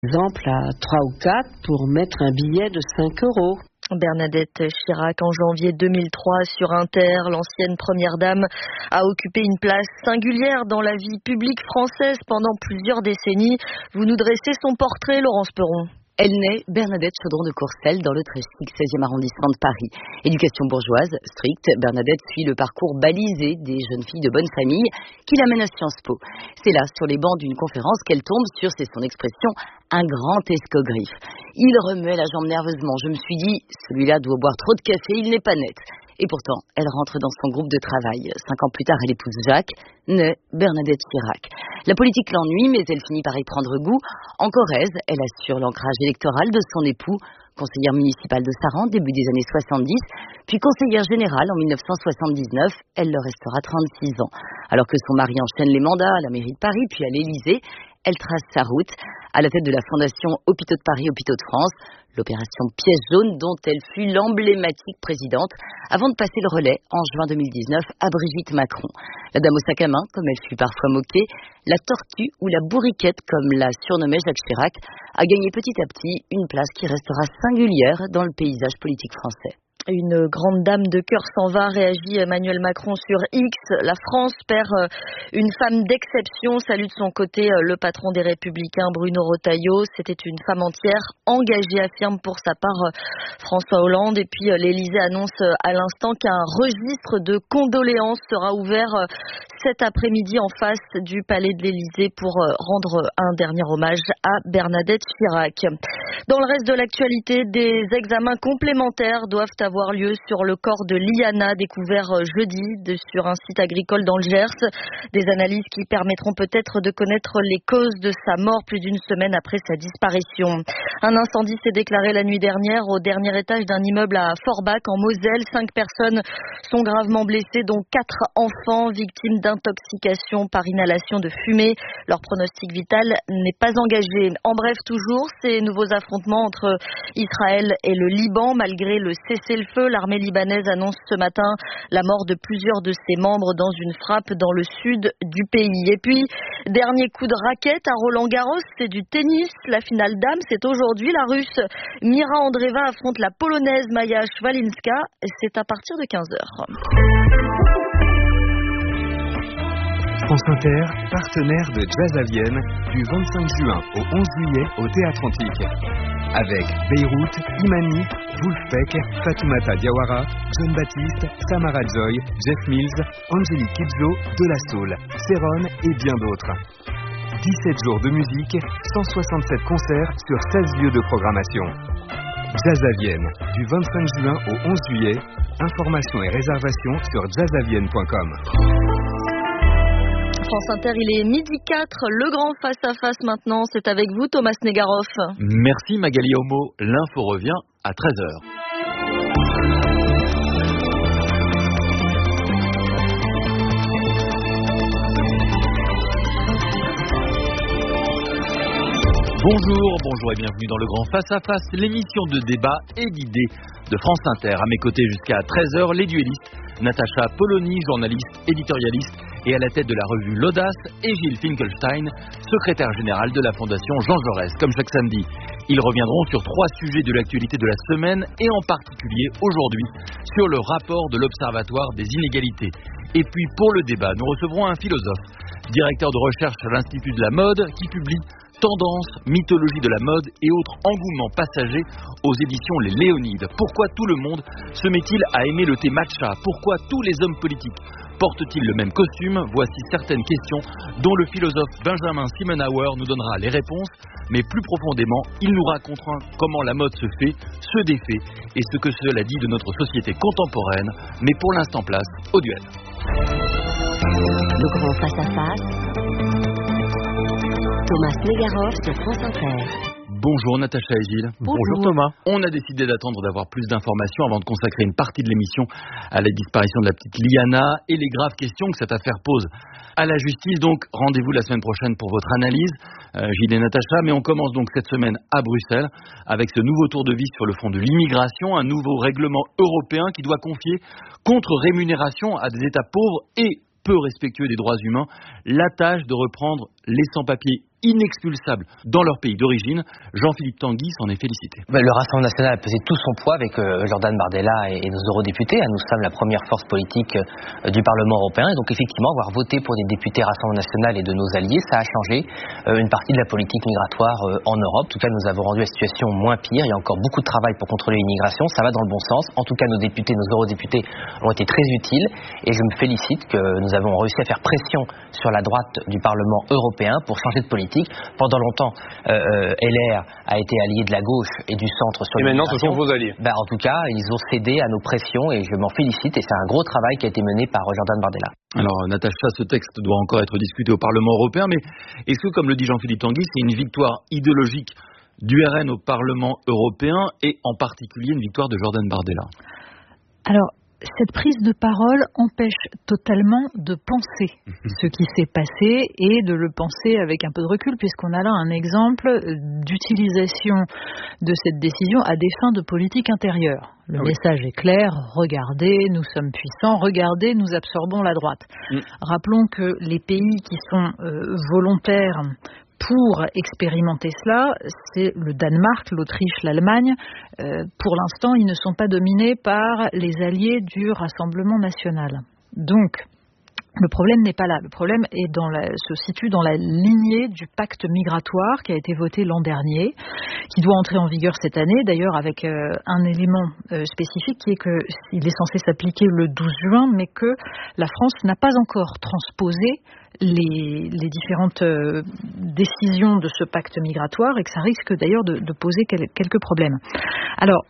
exemple à 3 ou 4 pour mettre un billet de 5 euros. Bernadette Chirac, en janvier 2003, sur Inter, l'ancienne première dame a occupé une place singulière dans la vie publique française pendant plusieurs décennies. Vous nous dressez son portrait, Laurence Perron. Elle naît Bernadette Chaudron de Courcelles dans le très chic 16e arrondissement de Paris. Éducation bourgeoise, stricte, Bernadette suit le parcours balisé des jeunes filles de bonne famille qui l'amènent à Sciences Po. C'est là, sur les bancs d'une conférence, qu'elle tombe sur, c'est son expression, un grand escogriffe. Il remuait la jambe nerveusement. Je me suis dit, celui-là doit boire trop de café, il n'est pas net. Et pourtant, elle rentre dans son groupe de travail. 5 ans plus tard, elle épouse Jacques, naît Bernadette Chirac. La politique l'ennuie, mais elle finit par y prendre goût. En Corrèze, elle assure l'ancrage électoral de son époux, conseillère municipale de Saran, début des années 70, puis conseillère générale en 1979. Elle le restera 36 ans. Alors que son mari enchaîne les mandats à la mairie de Paris, puis à l'Élysée, elle trace sa route à la tête de la fondation Hôpitaux de Paris, Hôpitaux de France, l'opération Pièce jaune dont elle fut l'emblématique présidente, avant de passer le relais en juin 2019 à Brigitte Macron. La dame au sac à main, comme elle fut parfois moquée, la tortue ou la bourriquette, comme la surnommait Jacques Chirac, a gagné petit à petit une place qui restera singulière dans le paysage politique français. Une grande dame de cœur s'en va, réagit Emmanuel Macron sur X. La France perd une femme d'exception. Salue de son côté le patron des Républicains, Bruno Retailleau. C'était une femme entière, engagée, affirme pour sa part François Hollande. Et puis l'Élysée annonce à l'instant qu'un registre de condoléances sera ouvert cet après-midi en face du palais de l'Élysée pour rendre un dernier hommage à Bernadette Chirac. Dans le reste de l'actualité, des examens complémentaires doivent avoir lieu sur le corps de Liana, découvert jeudi sur un site agricole dans le Gers. Des analyses qui permettront peut-être de connaître les causes de sa mort plus d'une semaine après sa disparition. Un incendie s'est déclaré la nuit dernière au dernier étage d'un immeuble à Forbach en Moselle. 5 personnes sont gravement blessées, dont 4 enfants victimes d'intoxication par inhalation de fumée. Leur pronostic vital n'est pas engagé. En bref, toujours ces nouveaux affrontements entre Israël et le Liban. Malgré le cessez-le-feu, l'armée libanaise annonce ce matin la mort de plusieurs de ses membres dans une frappe dans le sud du pays. Et puis, dernier coup de raquette à Roland-Garros, c'est du tennis. La finale dame, c'est aujourd'hui. La Russe Mira Andreeva affronte la Polonaise Maja Szwalinska. C'est à partir de 15h. France Inter, partenaire de Jazz à Vienne, du 25 juin au 11 juillet au Théâtre Antique. Avec Beyrouth, Imani, Wolfpack, Fatoumata Diawara, John Baptiste, Samara Joy, Jeff Mills, Angélique Kidjo, De La Soul, Céron et bien d'autres. 17 jours de musique, 167 concerts sur 16 lieux de programmation. Jazz à Vienne, du 25 juin au 11 juillet. Informations et réservations sur jazzavienne.com. France Inter, il est 12h04, le grand face-à-face maintenant, c'est avec vous Thomas Negaroff. Merci Magali Homo, l'info revient à 13h. Bonjour et bienvenue dans le grand face-à-face, l'émission de débat et d'idées de France Inter. À mes côtés jusqu'à 13h, les duellistes, Natacha Polony, journaliste, éditorialiste et à la tête de la revue L'Audace, et Gilles Finkelstein, secrétaire général de la Fondation Jean Jaurès. Comme chaque samedi, ils reviendront sur 3 sujets de l'actualité de la semaine et en particulier aujourd'hui sur le rapport de l'Observatoire des inégalités. Et puis pour le débat, nous recevrons un philosophe, directeur de recherche à l'Institut de la mode, qui publie Tendance, mythologie de la mode et autres engouements passagers aux éditions Les Léonides. Pourquoi tout le monde se met-il à aimer le thé matcha? Pourquoi tous les hommes politiques portent-ils le même costume? Voici certaines questions dont le philosophe Benjamin Simenauer nous donnera les réponses. Mais plus profondément, il nous racontera comment la mode se fait, se défait et ce que cela dit de notre société contemporaine. Mais pour l'instant, place au duel. Le grand face-à-face. Thomas Negaroff de France Inter. Bonjour Natacha et Gilles. Bonjour Thomas. On a décidé d'attendre d'avoir plus d'informations avant de consacrer une partie de l'émission à la disparition de la petite Liana et les graves questions que cette affaire pose à la justice. Donc rendez-vous la semaine prochaine pour votre analyse, Gilles et Natacha. Mais on commence donc cette semaine à Bruxelles avec ce nouveau tour de vis sur le front de l'immigration, un nouveau règlement européen qui doit confier contre-rémunération à des États pauvres et peu respectueux des droits humains la tâche de reprendre les sans-papiers inexpulsables dans leur pays d'origine. Jean-Philippe Tanguy s'en est félicité. Le Rassemblement national a pesé tout son poids avec Jordan Bardella et nos eurodéputés. Nous sommes la première force politique du Parlement européen. Et donc effectivement, avoir voté pour des députés Rassemblement national et de nos alliés, ça a changé une partie de la politique migratoire en Europe. En tout cas, nous avons rendu la situation moins pire. Il y a encore beaucoup de travail pour contrôler l'immigration. Ça va dans le bon sens. En tout cas, nos députés, nos eurodéputés ont été très utiles. Et je me félicite que nous avons réussi à faire pression sur la droite du Parlement européen pour changer de politique. Pendant longtemps, LR a été allié de la gauche et du centre sur l'immigration. Et maintenant, ce sont vos alliés. En tout cas, ils ont cédé à nos pressions et je m'en félicite. Et c'est un gros travail qui a été mené par Jordan Bardella. Alors, Natacha, ce texte doit encore être discuté au Parlement européen, mais est-ce que, comme le dit Jean-Philippe Tanguy, c'est une victoire idéologique du RN au Parlement européen et en particulier une victoire de Jordan Bardella? Alors, cette prise de parole empêche totalement de penser ce qui s'est passé et de le penser avec un peu de recul, puisqu'on a là un exemple d'utilisation de cette décision à des fins de politique intérieure. Le message est clair, regardez, nous sommes puissants, regardez, nous absorbons la droite. Rappelons que les pays qui sont volontaires pour expérimenter cela, c'est le Danemark, l'Autriche, l'Allemagne. Pour l'instant, ils ne sont pas dominés par les alliés du Rassemblement national. Donc, le problème n'est pas là. Le problème se situe dans la lignée du pacte migratoire qui a été voté l'an dernier, qui doit entrer en vigueur cette année, d'ailleurs avec un élément spécifique qui est qu'il est censé s'appliquer le 12 juin, mais que la France n'a pas encore transposé les différentes décisions de ce pacte migratoire et que ça risque d'ailleurs de poser quelques problèmes. Alors,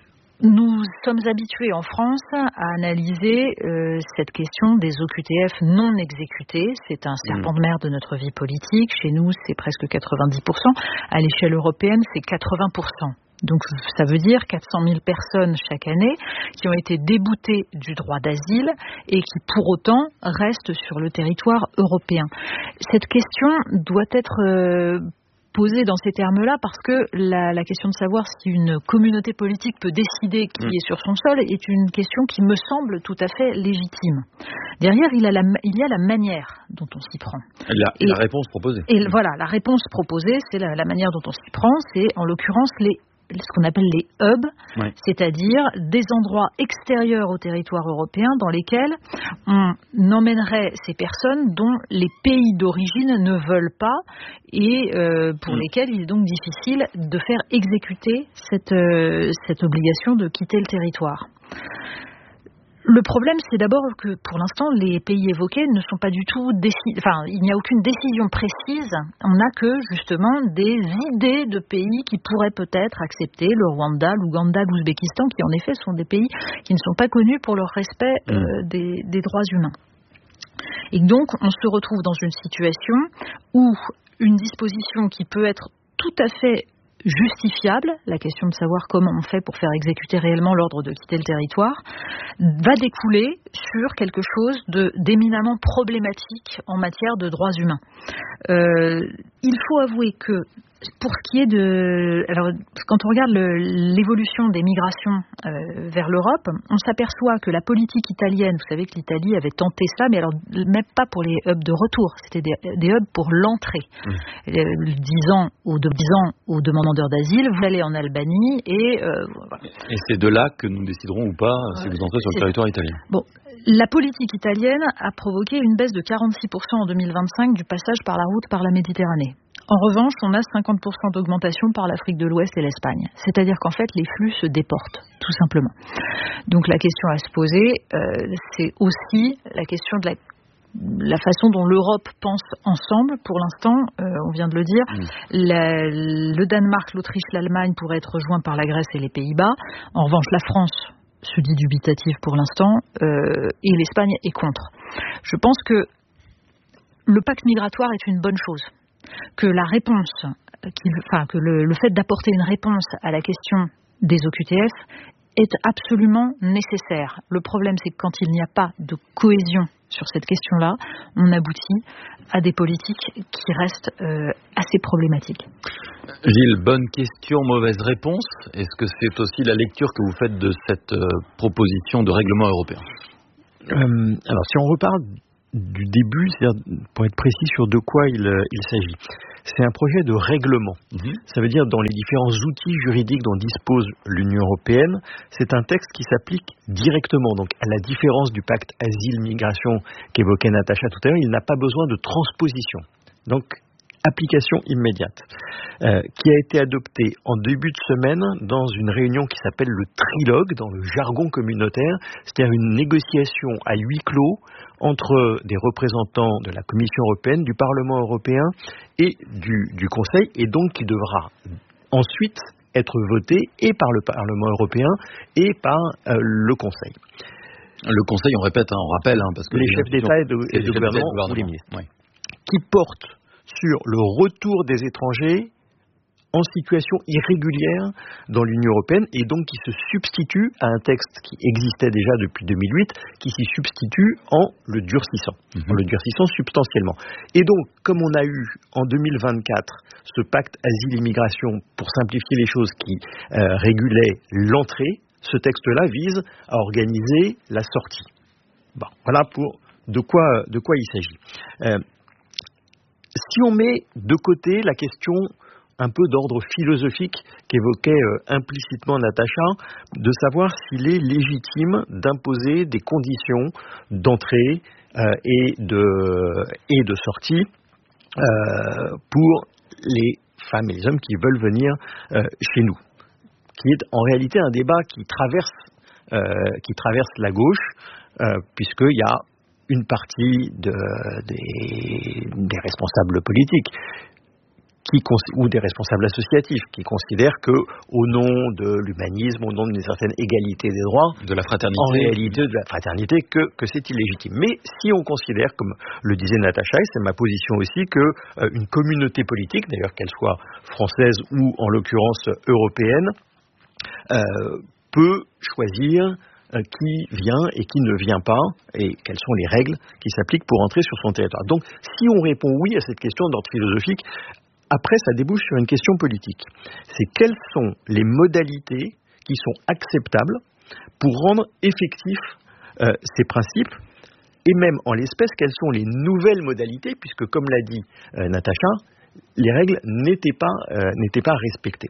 nous sommes habitués en France à analyser cette question des OQTF non exécutés. C'est un serpent de mer de notre vie politique. Chez nous, c'est presque 90%. À l'échelle européenne, c'est 80%. Donc ça veut dire 400 000 personnes chaque année qui ont été déboutées du droit d'asile et qui pour autant restent sur le territoire européen. Cette question doit être posée dans ces termes-là parce que la question de savoir si une communauté politique peut décider qui est sur son sol est une question qui me semble tout à fait légitime. Derrière, il y a la manière dont on s'y prend. La réponse proposée. Et voilà, la réponse proposée, c'est la manière dont on s'y prend, c'est en l'occurrence ce qu'on appelle les hubs, c'est-à-dire des endroits extérieurs au territoire européen dans lesquels on emmènerait ces personnes dont les pays d'origine ne veulent pas et pour lesquels il est donc difficile de faire exécuter cette obligation de quitter le territoire. Le problème, c'est d'abord que, pour l'instant, les pays évoqués ne sont pas du tout il n'y a aucune décision précise. On n'a que, justement, des idées de pays qui pourraient peut-être accepter le Rwanda, l'Ouganda, l'Ouzbékistan, qui, en effet, sont des pays qui ne sont pas connus pour leur respect des droits humains. Et donc, on se retrouve dans une situation où une disposition qui peut être tout à fait justifiable, la question de savoir comment on fait pour faire exécuter réellement l'ordre de quitter le territoire, va découler sur quelque chose d'éminemment problématique en matière de droits humains. Il faut avouer que pour ce qui est alors, quand on regarde l'évolution des migrations vers l'Europe, on s'aperçoit que la politique italienne, vous savez que l'Italie avait tenté ça, mais alors même pas pour les hubs de retour, c'était des hubs pour l'entrée. Disant aux demandeurs d'asile, vous allez en Albanie et voilà. Et c'est de là que nous déciderons ou pas si vous entrez sur le territoire italien. Bon. La politique italienne a provoqué une baisse de 46% en 2025 du passage par la route par la Méditerranée. En revanche, on a 50% d'augmentation par l'Afrique de l'Ouest et l'Espagne. C'est-à-dire qu'en fait, les flux se déportent, tout simplement. Donc la question à se poser, c'est aussi la question de la façon dont l'Europe pense ensemble. Pour l'instant, on vient de le dire, le Danemark, l'Autriche, l'Allemagne pourraient être rejoints par la Grèce et les Pays-Bas. En revanche, la France se dit dubitative pour l'instant, et l'Espagne est contre. Je pense que le pacte migratoire est une bonne chose, que la réponse, que le fait d'apporter une réponse à la question des OQTF est absolument nécessaire. Le problème, c'est que quand il n'y a pas de cohésion sur cette question-là, on aboutit à des politiques qui restent assez problématiques. Gilles, bonne question, mauvaise réponse. Est-ce que c'est aussi la lecture que vous faites de cette proposition de règlement européen ? Alors, si on reparle du début, c'est-à-dire pour être précis sur de quoi il s'agit. c'est un projet de règlement. Ça veut dire dans les différents outils juridiques dont dispose l'Union européenne, c'est un texte qui s'applique directement. Donc à la différence du pacte asile-migration qu'évoquait Natacha tout à l'heure, il n'a pas besoin de transposition. Donc application immédiate, qui a été adoptée en début de semaine dans une réunion qui s'appelle le trilogue, dans le jargon communautaire, c'est-à-dire une négociation à huis clos entre des représentants de la Commission européenne, du Parlement européen et du Conseil, et donc qui devra ensuite être voté et par le Parlement européen et par le Conseil. Le Conseil, on répète, on rappelle, parce que les chefs d'État et de gouvernement ou les ministres, qui portent sur le retour des étrangers en situation irrégulière dans l'Union européenne et donc qui se substitue à un texte qui existait déjà depuis 2008, qui s'y substitue en le durcissant, substantiellement. Et donc, comme on a eu en 2024 ce pacte asile-immigration pour simplifier les choses qui régulait l'entrée, ce texte-là vise à organiser la sortie. Bon, voilà pour de quoi il s'agit. Si on met de côté la question un peu d'ordre philosophique qu'évoquait implicitement Natacha, de savoir s'il est légitime d'imposer des conditions d'entrée et de sortie pour les femmes et les hommes qui veulent venir chez nous, qui est en réalité un débat qui traverse la gauche, puisqu'il y a une partie des responsables politiques ou des responsables associatifs qui considèrent que, au nom de l'humanisme, au nom d'une certaine égalité des droits, de la fraternité, en réalité de la fraternité, que c'est illégitime. Mais si on considère, comme le disait Natacha, et c'est ma position aussi, que une communauté politique, d'ailleurs qu'elle soit française ou en l'occurrence européenne, peut choisir qui vient et qui ne vient pas, et quelles sont les règles qui s'appliquent pour entrer sur son territoire. Donc, si on répond oui à cette question d'ordre philosophique, après, ça débouche sur une question politique. C'est quelles sont les modalités qui sont acceptables pour rendre effectifs ces principes, et même en l'espèce, quelles sont les nouvelles modalités, puisque, comme l'a dit Natacha, les règles n'étaient pas respectées.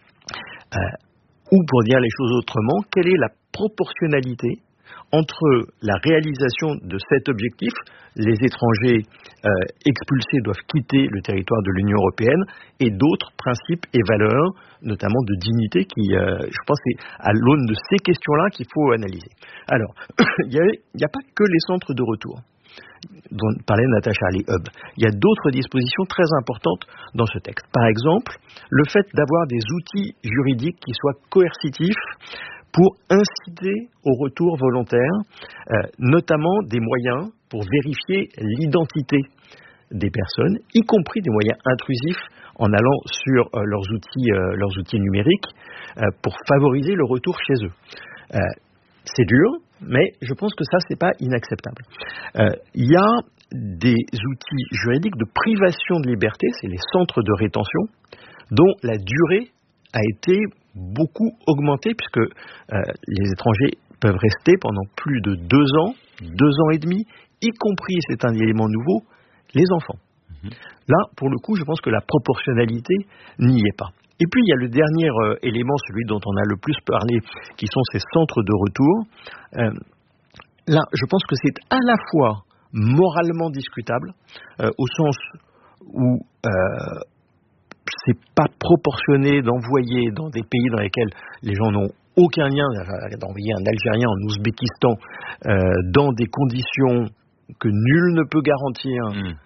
Ou pour dire les choses autrement, quelle est la proportionnalité entre la réalisation de cet objectif, les étrangers expulsés doivent quitter le territoire de l'Union européenne, et d'autres principes et valeurs, notamment de dignité, qui, je pense, c'est à l'aune de ces questions-là qu'il faut analyser. Alors, il n'y a pas que les centres de retour dont parlait Natacha, les hubs. Il y a d'autres dispositions très importantes dans ce texte. Par exemple, le fait d'avoir des outils juridiques qui soient coercitifs pour inciter au retour volontaire, notamment des moyens pour vérifier l'identité des personnes, y compris des moyens intrusifs en allant sur leurs outils numériques pour favoriser le retour chez eux. C'est dur, mais je pense que ça, c'est pas inacceptable. Il y a des outils juridiques de privation de liberté, c'est les centres de rétention, dont la durée a été beaucoup augmentée, puisque les étrangers peuvent rester pendant plus de 2 ans, 2 ans et demi, y compris, c'est un élément nouveau, les enfants. Là, pour le coup, je pense que la proportionnalité n'y est pas. Et puis, il y a le dernier élément, celui dont on a le plus parlé, qui sont ces centres de retour. Là, je pense que c'est à la fois moralement discutable, au sens où c'est pas proportionné d'envoyer dans des pays dans lesquels les gens n'ont aucun lien, d'envoyer un Algérien en Ouzbékistan dans des conditions que nul ne peut garantir,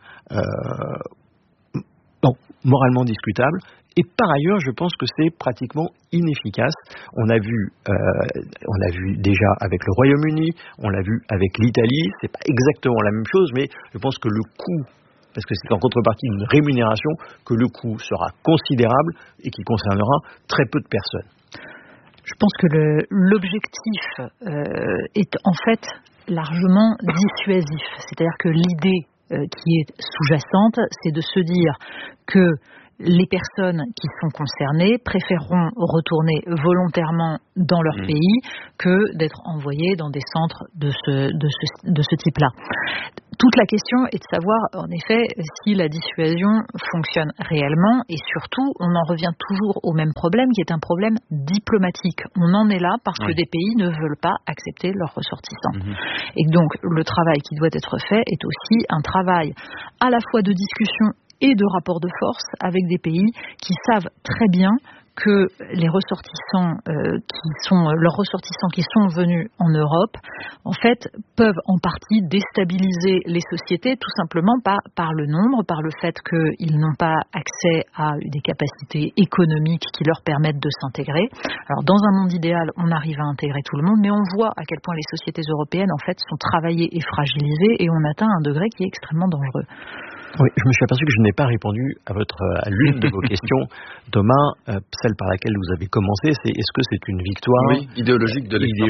donc moralement discutable. Et par ailleurs, je pense que c'est pratiquement inefficace. On l'a vu déjà avec le Royaume-Uni, on l'a vu avec l'Italie. C'est pas exactement la même chose, mais je pense que le coût, parce que c'est en contrepartie d'une rémunération, que le coût sera considérable et qui concernera très peu de personnes. Je pense que l'objectif est en fait largement dissuasif. C'est-à-dire que l'idée qui est sous-jacente, c'est de se dire que les personnes qui sont concernées préféreront retourner volontairement dans leur pays que d'être envoyées dans des centres de ce type-là. toute la question est de savoir, en effet, si la dissuasion fonctionne réellement, et surtout, on en revient toujours au même problème, qui est un problème diplomatique. On en est là parce que des pays ne veulent pas accepter leurs ressortissants. Et donc, le travail qui doit être fait est aussi un travail à la fois de discussion et de rapport de force avec des pays qui savent très bien que les ressortissants leurs ressortissants qui sont venus en Europe, en fait, peuvent en partie déstabiliser les sociétés, tout simplement par le nombre, par le fait qu'ils n'ont pas accès à des capacités économiques qui leur permettent de s'intégrer. Alors, dans un monde idéal, on arrive à intégrer tout le monde, mais on voit à quel point les sociétés européennes, en fait, sont travaillées et fragilisées, et on atteint un degré qui est extrêmement dangereux. Oui, je me suis aperçu que je n'ai pas répondu à l'une de vos questions, Thomas. Celle par laquelle vous avez commencé, c'est est-ce que c'est une victoire idéologique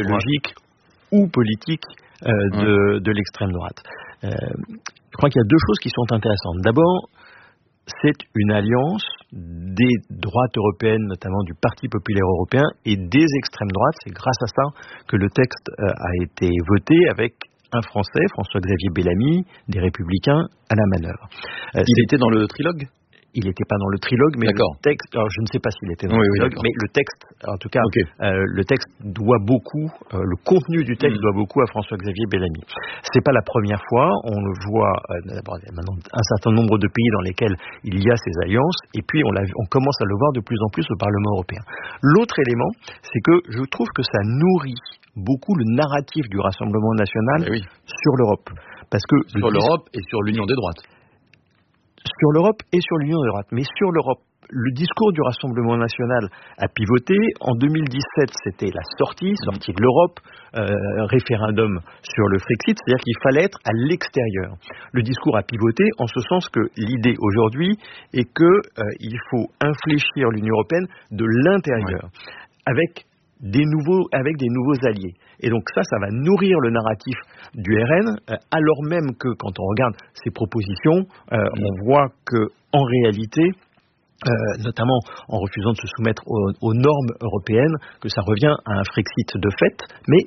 ou politique de l'extrême droite. Je crois qu'il y a deux choses qui sont intéressantes. D'abord, c'est une alliance des droites européennes, notamment du Parti populaire européen, et des extrêmes droites. C'est grâce à ça que le texte a été voté avec un Français, François-Xavier Bellamy, des Républicains, à la manœuvre. Il était dans le trilogue ? Il n'était pas dans le trilogue, mais le texte, alors je ne sais pas s'il était dans le trilogue, mais le texte, en tout cas, le texte doit beaucoup, le contenu du texte doit beaucoup à François-Xavier Bellamy. C'est pas la première fois, on le voit, d'abord, il y a maintenant un certain nombre de pays dans lesquels il y a ces alliances, et puis on commence à le voir de plus en plus au Parlement européen. L'autre élément, c'est que je trouve que ça nourrit beaucoup le narratif du Rassemblement national sur l'Europe. Parce que sur l'Europe et sur l'Union des droites. Sur l'Europe et sur l'Union des droites. Mais sur l'Europe, le discours du Rassemblement national a pivoté. En 2017, c'était la sortie de l'Europe, référendum sur le Frexit, c'est-à-dire qu'il fallait être à l'extérieur. Le discours a pivoté en ce sens que l'idée aujourd'hui est qu'il faut infléchir l'Union européenne de l'intérieur, avec des nouveaux alliés. Et donc ça va nourrir le narratif du RN, alors même que quand on regarde ces propositions, on voit que en réalité, notamment en refusant de se soumettre aux normes européennes, que ça revient à un Frexit de fait, mais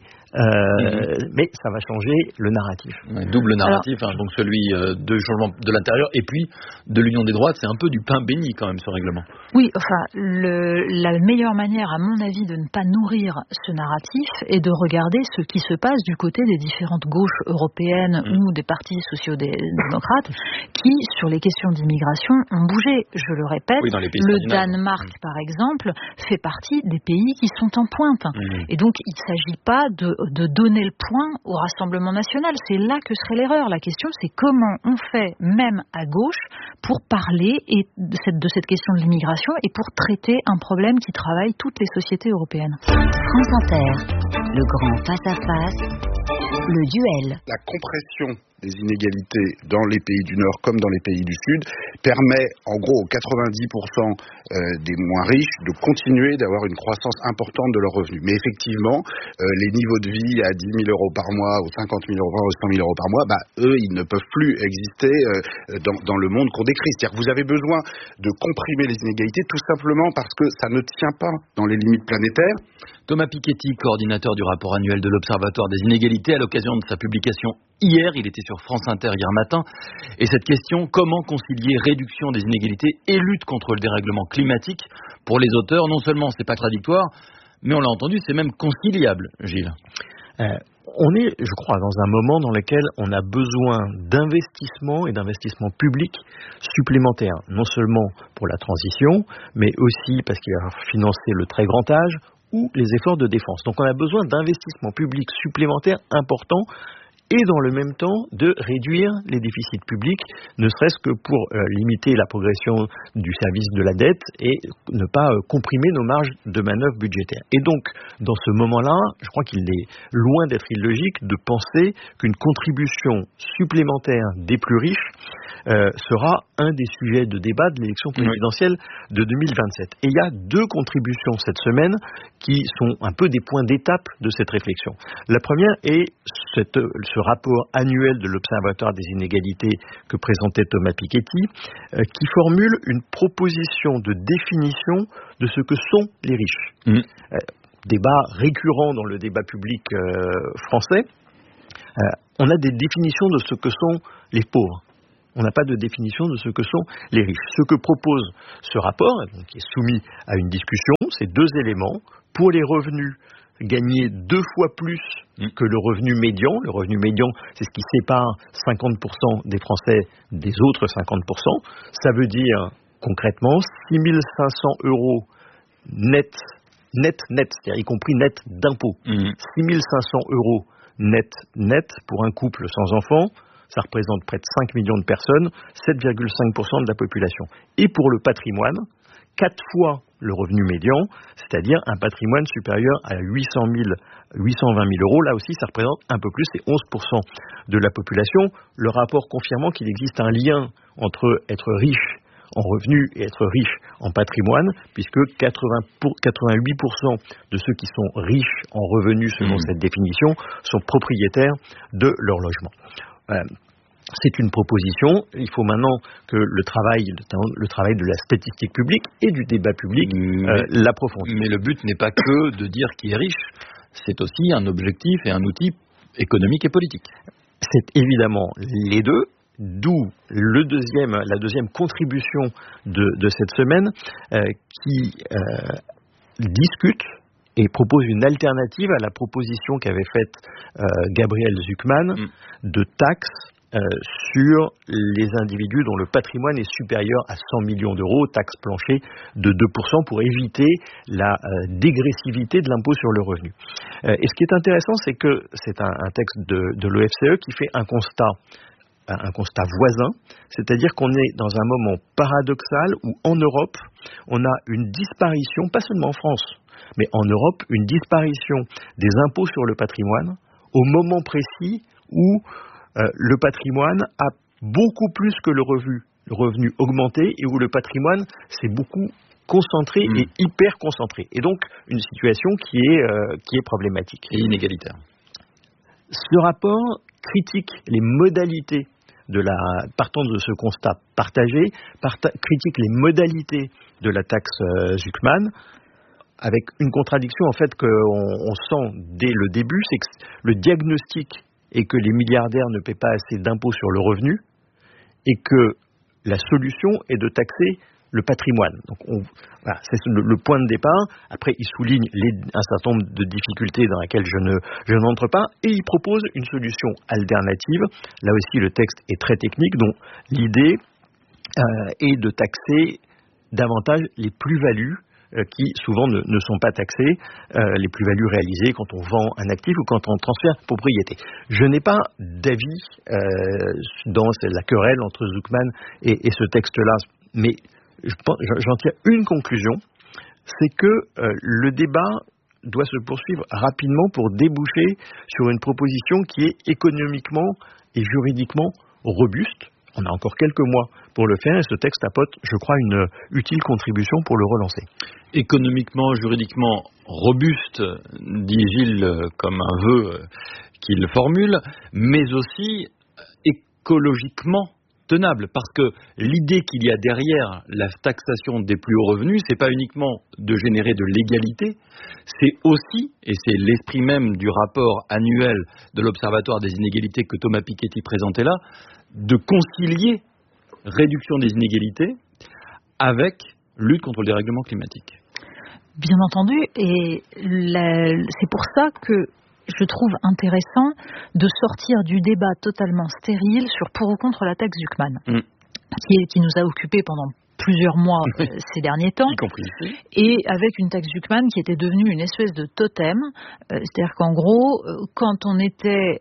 ça va changer le narratif. Double narratif, donc celui de changement de l'intérieur et puis de l'Union des droites, c'est un peu du pain béni quand même ce règlement. Oui, la meilleure manière à mon avis de ne pas nourrir ce narratif est de regarder ce qui se passe du côté des différentes gauches européennes ou des partis sociaux-démocrates qui, sur les questions d'immigration, ont bougé. Je le répète, le Danemark, par exemple, fait partie des pays qui sont en pointe. Et donc, il ne s'agit pas de donner le point au Rassemblement national. C'est là que serait l'erreur. La question, c'est comment on fait, même à gauche, pour parler de cette question de l'immigration et pour traiter un problème qui travaille toutes les sociétés européennes. France Inter, le grand face-à-face, le duel. La compression des inégalités dans les pays du Nord comme dans les pays du Sud permet en gros aux 90% des moins riches de continuer d'avoir une croissance importante de leurs revenus. Mais effectivement, les niveaux de vie à 10 000 euros par mois, ou 50 000 euros par mois, ou 100 000 euros par mois, eux, ils ne peuvent plus exister dans le monde qu'on décrit. C'est-à-dire que vous avez besoin de comprimer les inégalités tout simplement parce que ça ne tient pas dans les limites planétaires. Thomas Piketty, coordinateur du rapport annuel de l'Observatoire des inégalités, à l'occasion de sa publication hier, il était sur France Inter hier matin, et cette question, comment concilier réduction des inégalités et lutte contre le dérèglement climatique, pour les auteurs, non seulement c'est pas contradictoire, mais on l'a entendu, c'est même conciliable, Gilles. On est, je crois, dans un moment dans lequel on a besoin d'investissements et d'investissements publics supplémentaires, non seulement pour la transition, mais aussi parce qu'il va financer le très grand âge ou les efforts de défense. Donc on a besoin d'investissements publics supplémentaires importants et dans le même temps de réduire les déficits publics, ne serait-ce que pour limiter la progression du service de la dette et ne pas comprimer nos marges de manœuvre budgétaires. Et donc, dans ce moment-là, je crois qu'il est loin d'être illogique de penser qu'une contribution supplémentaire des plus riches sera un des sujets de débat de l'élection présidentielle de 2027. Et il y a deux contributions cette semaine qui sont un peu des points d'étape de cette réflexion. La première est ce rapport annuel de l'Observatoire des inégalités que présentait Thomas Piketty, qui formule une proposition de définition de ce que sont les riches. Débat récurrent dans le débat public français. on a des définitions de ce que sont les pauvres. On n'a pas de définition de ce que sont les riches. Ce que propose ce rapport, donc, qui est soumis à une discussion, c'est 2 éléments. Pour les revenus, gagner 2 fois plus que le revenu médian. Le revenu médian, c'est ce qui sépare 50% des Français des autres 50%. Ça veut dire, concrètement, 6 500 € net, c'est-à-dire y compris net d'impôts. 6 500 € net pour un couple sans enfants. Ça représente près de 5 millions de personnes, 7,5% de la population. Et pour le patrimoine, 4 fois le revenu médian, c'est-à-dire un patrimoine supérieur à 820 000 €. Là aussi, ça représente un peu plus, c'est 11% de la population. Le rapport confirmant qu'il existe un lien entre être riche en revenus et être riche en patrimoine, puisque 88% de ceux qui sont riches en revenus, selon cette définition, sont propriétaires de leur logement. C'est une proposition. Il faut maintenant que le travail de la statistique publique et du débat public l'approfondisse. Mais le but n'est pas que de dire qui est riche, c'est aussi un objectif et un outil économique et politique. C'est évidemment les deux, d'où la deuxième contribution de cette semaine qui discute et propose une alternative à la proposition qu'avait faite Gabriel Zucman de taxes sur les individus dont le patrimoine est supérieur à 100 millions d'euros, taxe plancher de 2% pour éviter la dégressivité de l'impôt sur le revenu. Et ce qui est intéressant, c'est que c'est un texte de l'OFCE qui fait un constat voisin, c'est-à-dire qu'on est dans un moment paradoxal où en Europe, on a une disparition, pas seulement en France, mais en Europe, une disparition des impôts sur le patrimoine au moment précis où le patrimoine a beaucoup plus que le revenu augmenté et où le patrimoine s'est beaucoup concentré et hyper concentré. Et donc, une situation qui est problématique. Et inégalitaire. Ce rapport critique les modalités partant de ce constat partagé, critique les modalités de la taxe Zucman, avec une contradiction en fait qu'on sent dès le début, c'est que le diagnostic est que les milliardaires ne paient pas assez d'impôts sur le revenu et que la solution est de taxer le patrimoine. Donc voilà, c'est le point de départ. Après, il souligne un certain nombre de difficultés dans lesquelles je n'entre pas et il propose une solution alternative. Là aussi, le texte est très technique, dont l'idée est de taxer davantage les plus-values qui souvent ne sont pas taxées, les plus-values réalisées quand on vend un actif ou quand on transfère propriété. Je n'ai pas d'avis dans la querelle entre Zucman et ce texte-là, mais j'en tire une conclusion, c'est que le débat doit se poursuivre rapidement pour déboucher sur une proposition qui est économiquement et juridiquement robuste. On a encore quelques mois pour le faire et ce texte apporte, je crois, une utile contribution pour le relancer. Économiquement, juridiquement robuste, dit Gilles comme un vœu qu'il formule, mais aussi écologiquement tenable, parce que l'idée qu'il y a derrière la taxation des plus hauts revenus, c'est pas uniquement de générer de l'égalité, c'est aussi, et c'est l'esprit même du rapport annuel de l'Observatoire des inégalités que Thomas Piketty présentait là, de concilier réduction des inégalités avec lutte contre le dérèglement climatique. Bien entendu, et c'est pour ça que je trouve intéressant de sortir du débat totalement stérile sur pour ou contre la taxe Zucman, qui nous a occupés pendant plusieurs mois ces derniers temps, y compris ici. Et avec une taxe Zucman qui était devenue une espèce de totem, c'est-à-dire qu'en gros, quand on était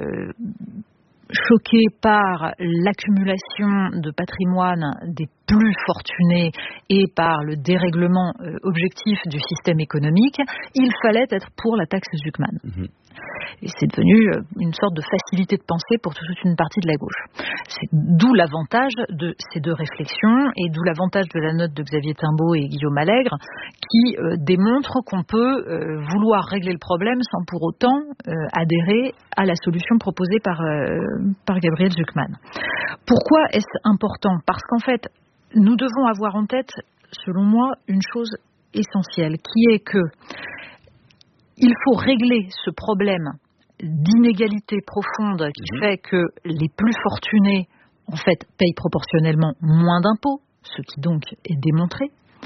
choqué par l'accumulation de patrimoine des plus fortunés et par le dérèglement objectif du système économique, il fallait être pour la taxe Zucman. Et c'est devenu une sorte de facilité de pensée pour toute une partie de la gauche. C'est d'où l'avantage de ces deux réflexions et d'où l'avantage de la note de Xavier Timbaud et Guillaume Allègre qui démontre qu'on peut vouloir régler le problème sans pour autant adhérer à la solution proposée par Gabriel Zucman. Pourquoi est-ce important ? Parce qu'en fait, nous devons avoir en tête, selon moi, une chose essentielle, qui est que il faut régler ce problème d'inégalité profonde qui fait que les plus fortunés, en fait, payent proportionnellement moins d'impôts, ce qui donc est démontré,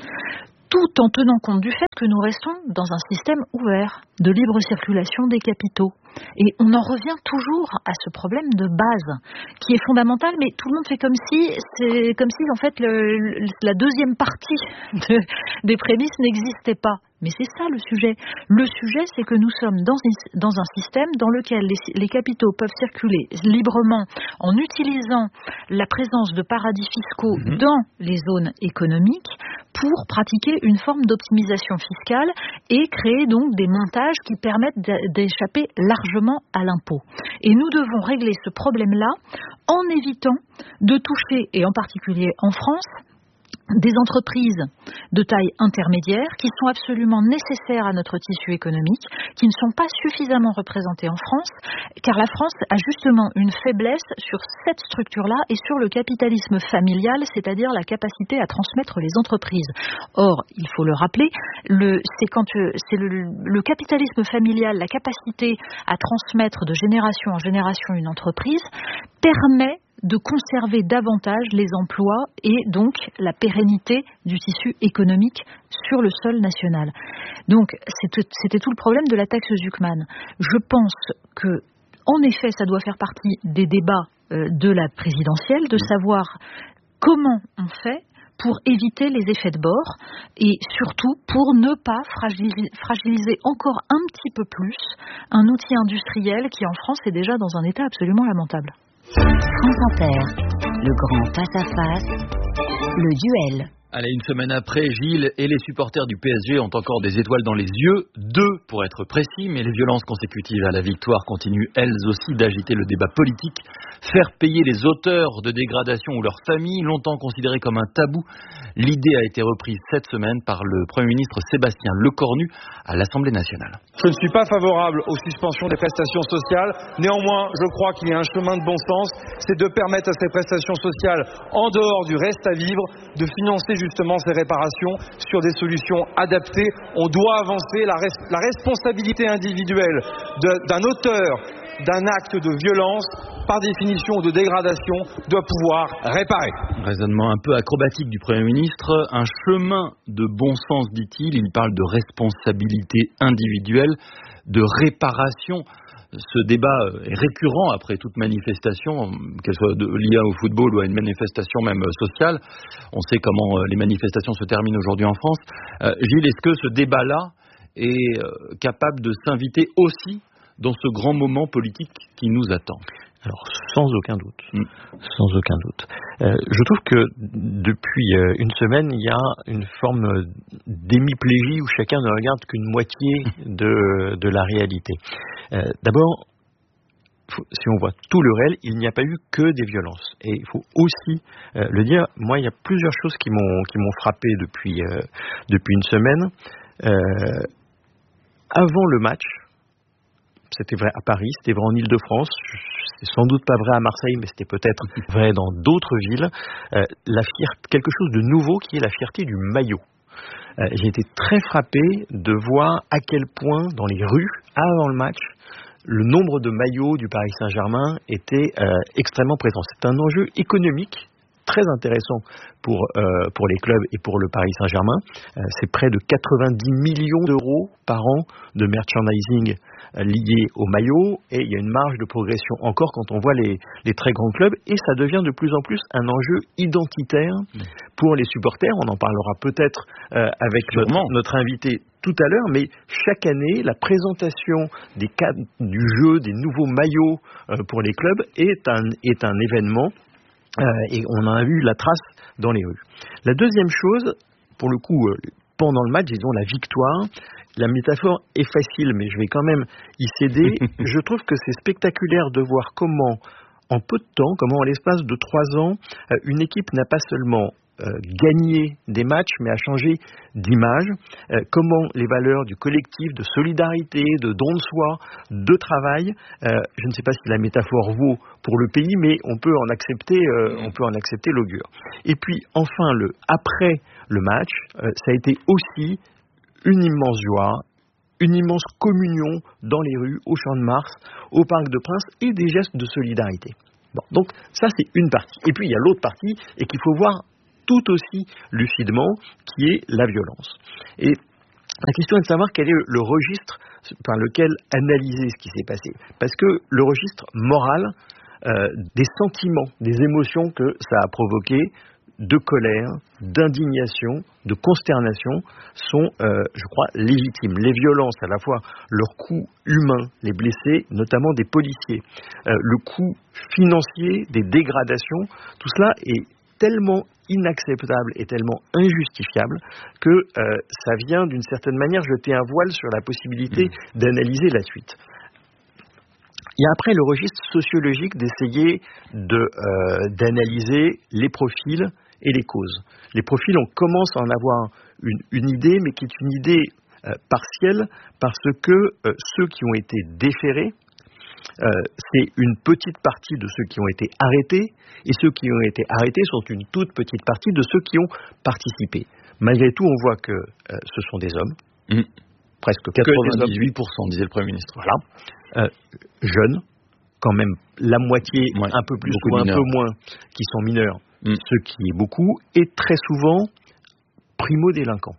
tout en tenant compte du fait que nous restons dans un système ouvert de libre circulation des capitaux. Et on en revient toujours à ce problème de base qui est fondamental, mais tout le monde fait comme si en fait la deuxième partie des prémices n'existait pas. Mais c'est ça le sujet. Le sujet, c'est que nous sommes dans un système dans lequel les capitaux peuvent circuler librement en utilisant la présence de paradis fiscaux dans les zones économiques pour pratiquer une forme d'optimisation fiscale et créer donc des montages qui permettent d'échapper largement à l'impôt. Et nous devons régler ce problème-là en évitant de toucher, et en particulier en France, des entreprises de taille intermédiaire qui sont absolument nécessaires à notre tissu économique, qui ne sont pas suffisamment représentées en France, car la France a justement une faiblesse sur cette structure-là et sur le capitalisme familial, c'est-à-dire la capacité à transmettre les entreprises. Or, il faut le rappeler, c'est le capitalisme familial, la capacité à transmettre de génération en génération une entreprise, permet de conserver davantage les emplois et donc la pérennité du tissu économique sur le sol national. Donc c'était tout le problème de la taxe Zuckman. Je pense que, en effet, ça doit faire partie des débats de la présidentielle, de savoir comment on fait pour éviter les effets de bord et surtout pour ne pas fragiliser encore un petit peu plus un outil industriel qui en France est déjà dans un état absolument lamentable. France Inter, le grand face-à-face, le duel. Allez, une semaine après, Gilles et les supporters du PSG ont encore des étoiles dans les yeux, 2 pour être précis, mais les violences consécutives à la victoire continuent elles aussi d'agiter le débat politique. Faire payer les auteurs de dégradation ou leurs familles, longtemps considérées comme un tabou, l'idée a été reprise cette semaine par le Premier ministre Sébastien Lecornu à l'Assemblée nationale. Je ne suis pas favorable aux suspensions des prestations sociales. Néanmoins, je crois qu'il y a un chemin de bon sens, c'est de permettre à ces prestations sociales, en dehors du reste à vivre, de financer justement ces réparations sur des solutions adaptées. On doit avancer. La responsabilité individuelle d'un auteur d'un acte de violence, par définition de dégradation, doit pouvoir réparer. Raisonnement un peu acrobatique du Premier ministre, un chemin de bon sens, dit-il. Il parle de responsabilité individuelle, de réparation. Ce débat est récurrent après toute manifestation, qu'elle soit liée au football ou à une manifestation même sociale. On sait comment les manifestations se terminent aujourd'hui en France. Gilles, est-ce que ce débat-là est capable de s'inviter aussi dans ce grand moment politique qui nous attend? Alors, sans aucun doute. Sans aucun doute. Je trouve que depuis une semaine, il y a une forme d'hémiplégie où chacun ne regarde qu'une moitié de la réalité. D'abord, si on voit tout le réel, il n'y a pas eu que des violences. Et il faut aussi le dire, moi, il y a plusieurs choses qui m'ont frappé depuis une semaine. Avant le match, c'était vrai à Paris, c'était vrai en Île-de-France, c'est sans doute pas vrai à Marseille, mais c'était peut-être vrai dans d'autres villes, quelque chose de nouveau qui est la fierté du maillot. J'ai été très frappé de voir à quel point dans les rues, avant le match, le nombre de maillots du Paris Saint-Germain était extrêmement présent. C'est un enjeu économique très intéressant pour les clubs et pour le Paris Saint-Germain. C'est près de 90 millions d'euros par an de merchandising lié au maillot, et il y a une marge de progression encore quand on voit les très grands clubs, et ça devient de plus en plus un enjeu identitaire pour les supporters. On en parlera peut-être avec notre invité tout à l'heure, mais chaque année, la présentation des cadres du jeu, des nouveaux maillots pour les clubs est un événement. Et on en a vu la trace dans les rues. La deuxième chose, pour le coup, pendant le match, disons la victoire, la métaphore est facile, mais je vais quand même y céder. Je trouve que c'est spectaculaire de voir comment, en peu de temps, comment en l'espace de 3 ans, une équipe n'a pas seulement gagné des matchs, mais a changé d'image, comment les valeurs du collectif, de solidarité, de don de soi, de travail, je ne sais pas si la métaphore vaut pour le pays, mais on peut en accepter l'augure. Et puis enfin, après le match, ça a été aussi une immense joie, une immense communion dans les rues, au Champ de Mars, au Parc des Princes, et des gestes de solidarité. Bon, donc ça c'est une partie. Et puis il y a l'autre partie, et qu'il faut voir tout aussi lucidement, qui est la violence. Et la question est de savoir quel est le registre par lequel analyser ce qui s'est passé. Parce que le registre moral des sentiments, des émotions que ça a provoqué, de colère, d'indignation, de consternation, sont, je crois, légitimes. Les violences, à la fois leur coût humain, les blessés, notamment des policiers, le coût financier, des dégradations, tout cela est tellement inacceptable et tellement injustifiable que ça vient d'une certaine manière jeter un voile sur la possibilité d'analyser la suite. Il y a après le registre sociologique d'essayer d'analyser les profils et les causes. Les profils, on commence à en avoir une idée, mais qui est une idée partielle, parce que ceux qui ont été déférés, c'est une petite partie de ceux qui ont été arrêtés, et ceux qui ont été arrêtés sont une toute petite partie de ceux qui ont participé. Malgré tout, on voit que ce sont des hommes, presque 98%, disait le Premier ministre. Voilà. Jeunes, quand même la moitié, un peu plus ou un peu moins, qui sont mineurs, ce qui est beaucoup, et très souvent primo-délinquants.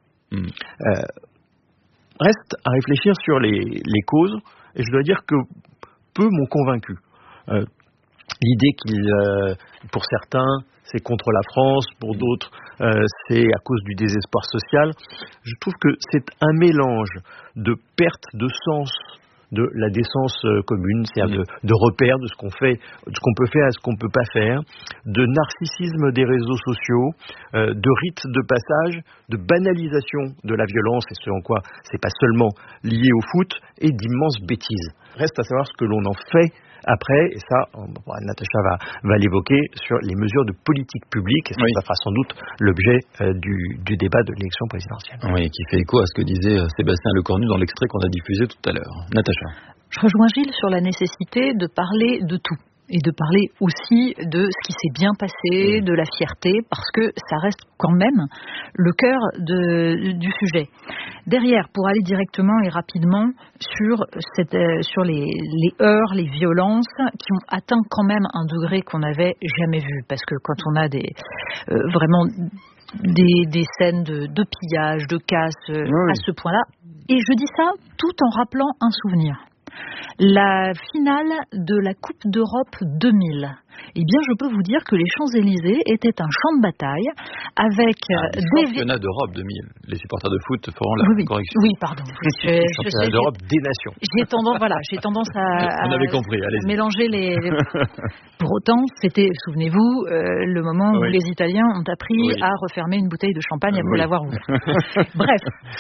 Reste à réfléchir sur les causes, et je dois dire que peu m'ont convaincu. L'idée pour certains, c'est contre la France, pour d'autres, c'est à cause du désespoir social. Je trouve que c'est un mélange de perte de sens de la décence commune, c'est-à-dire de repères de ce qu'on fait, de ce qu'on peut faire et ce qu'on ne peut pas faire, de narcissisme des réseaux sociaux, de rites de passage, de banalisation de la violence, et ce en quoi c'est pas seulement lié au foot, et d'immenses bêtises. Reste à savoir ce que l'on en fait après, et ça, Natacha va l'évoquer, sur les mesures de politique publique, et ça fera sans doute l'objet du débat de l'élection présidentielle. Oui, qui fait écho à ce que disait Sébastien Lecornu dans l'extrait qu'on a diffusé tout à l'heure. Natacha. Je rejoins Gilles sur la nécessité de parler de tout. Et de parler aussi de ce qui s'est bien passé, de la fierté, parce que ça reste quand même le cœur du sujet. Derrière, pour aller directement et rapidement sur les heurts, les violences qui ont atteint quand même un degré qu'on n'avait jamais vu, parce que quand on a vraiment des scènes de pillage, de casse à ce point-là, et je dis ça tout en rappelant un souvenir. La finale de la Coupe d'Europe 2000. Eh bien, je peux vous dire que les Champs-Élysées étaient un champ de bataille avec des championnats d'Europe 2000. Les supporters de foot feront la correction. Oui, pardon. Championnat d'Europe des nations. J'ai tendance à on avait compris, allez-y. Mélanger les. Pour autant, c'était, souvenez-vous, le moment où les Italiens ont appris à refermer une bouteille de champagne après l'avoir ouverte. Bref,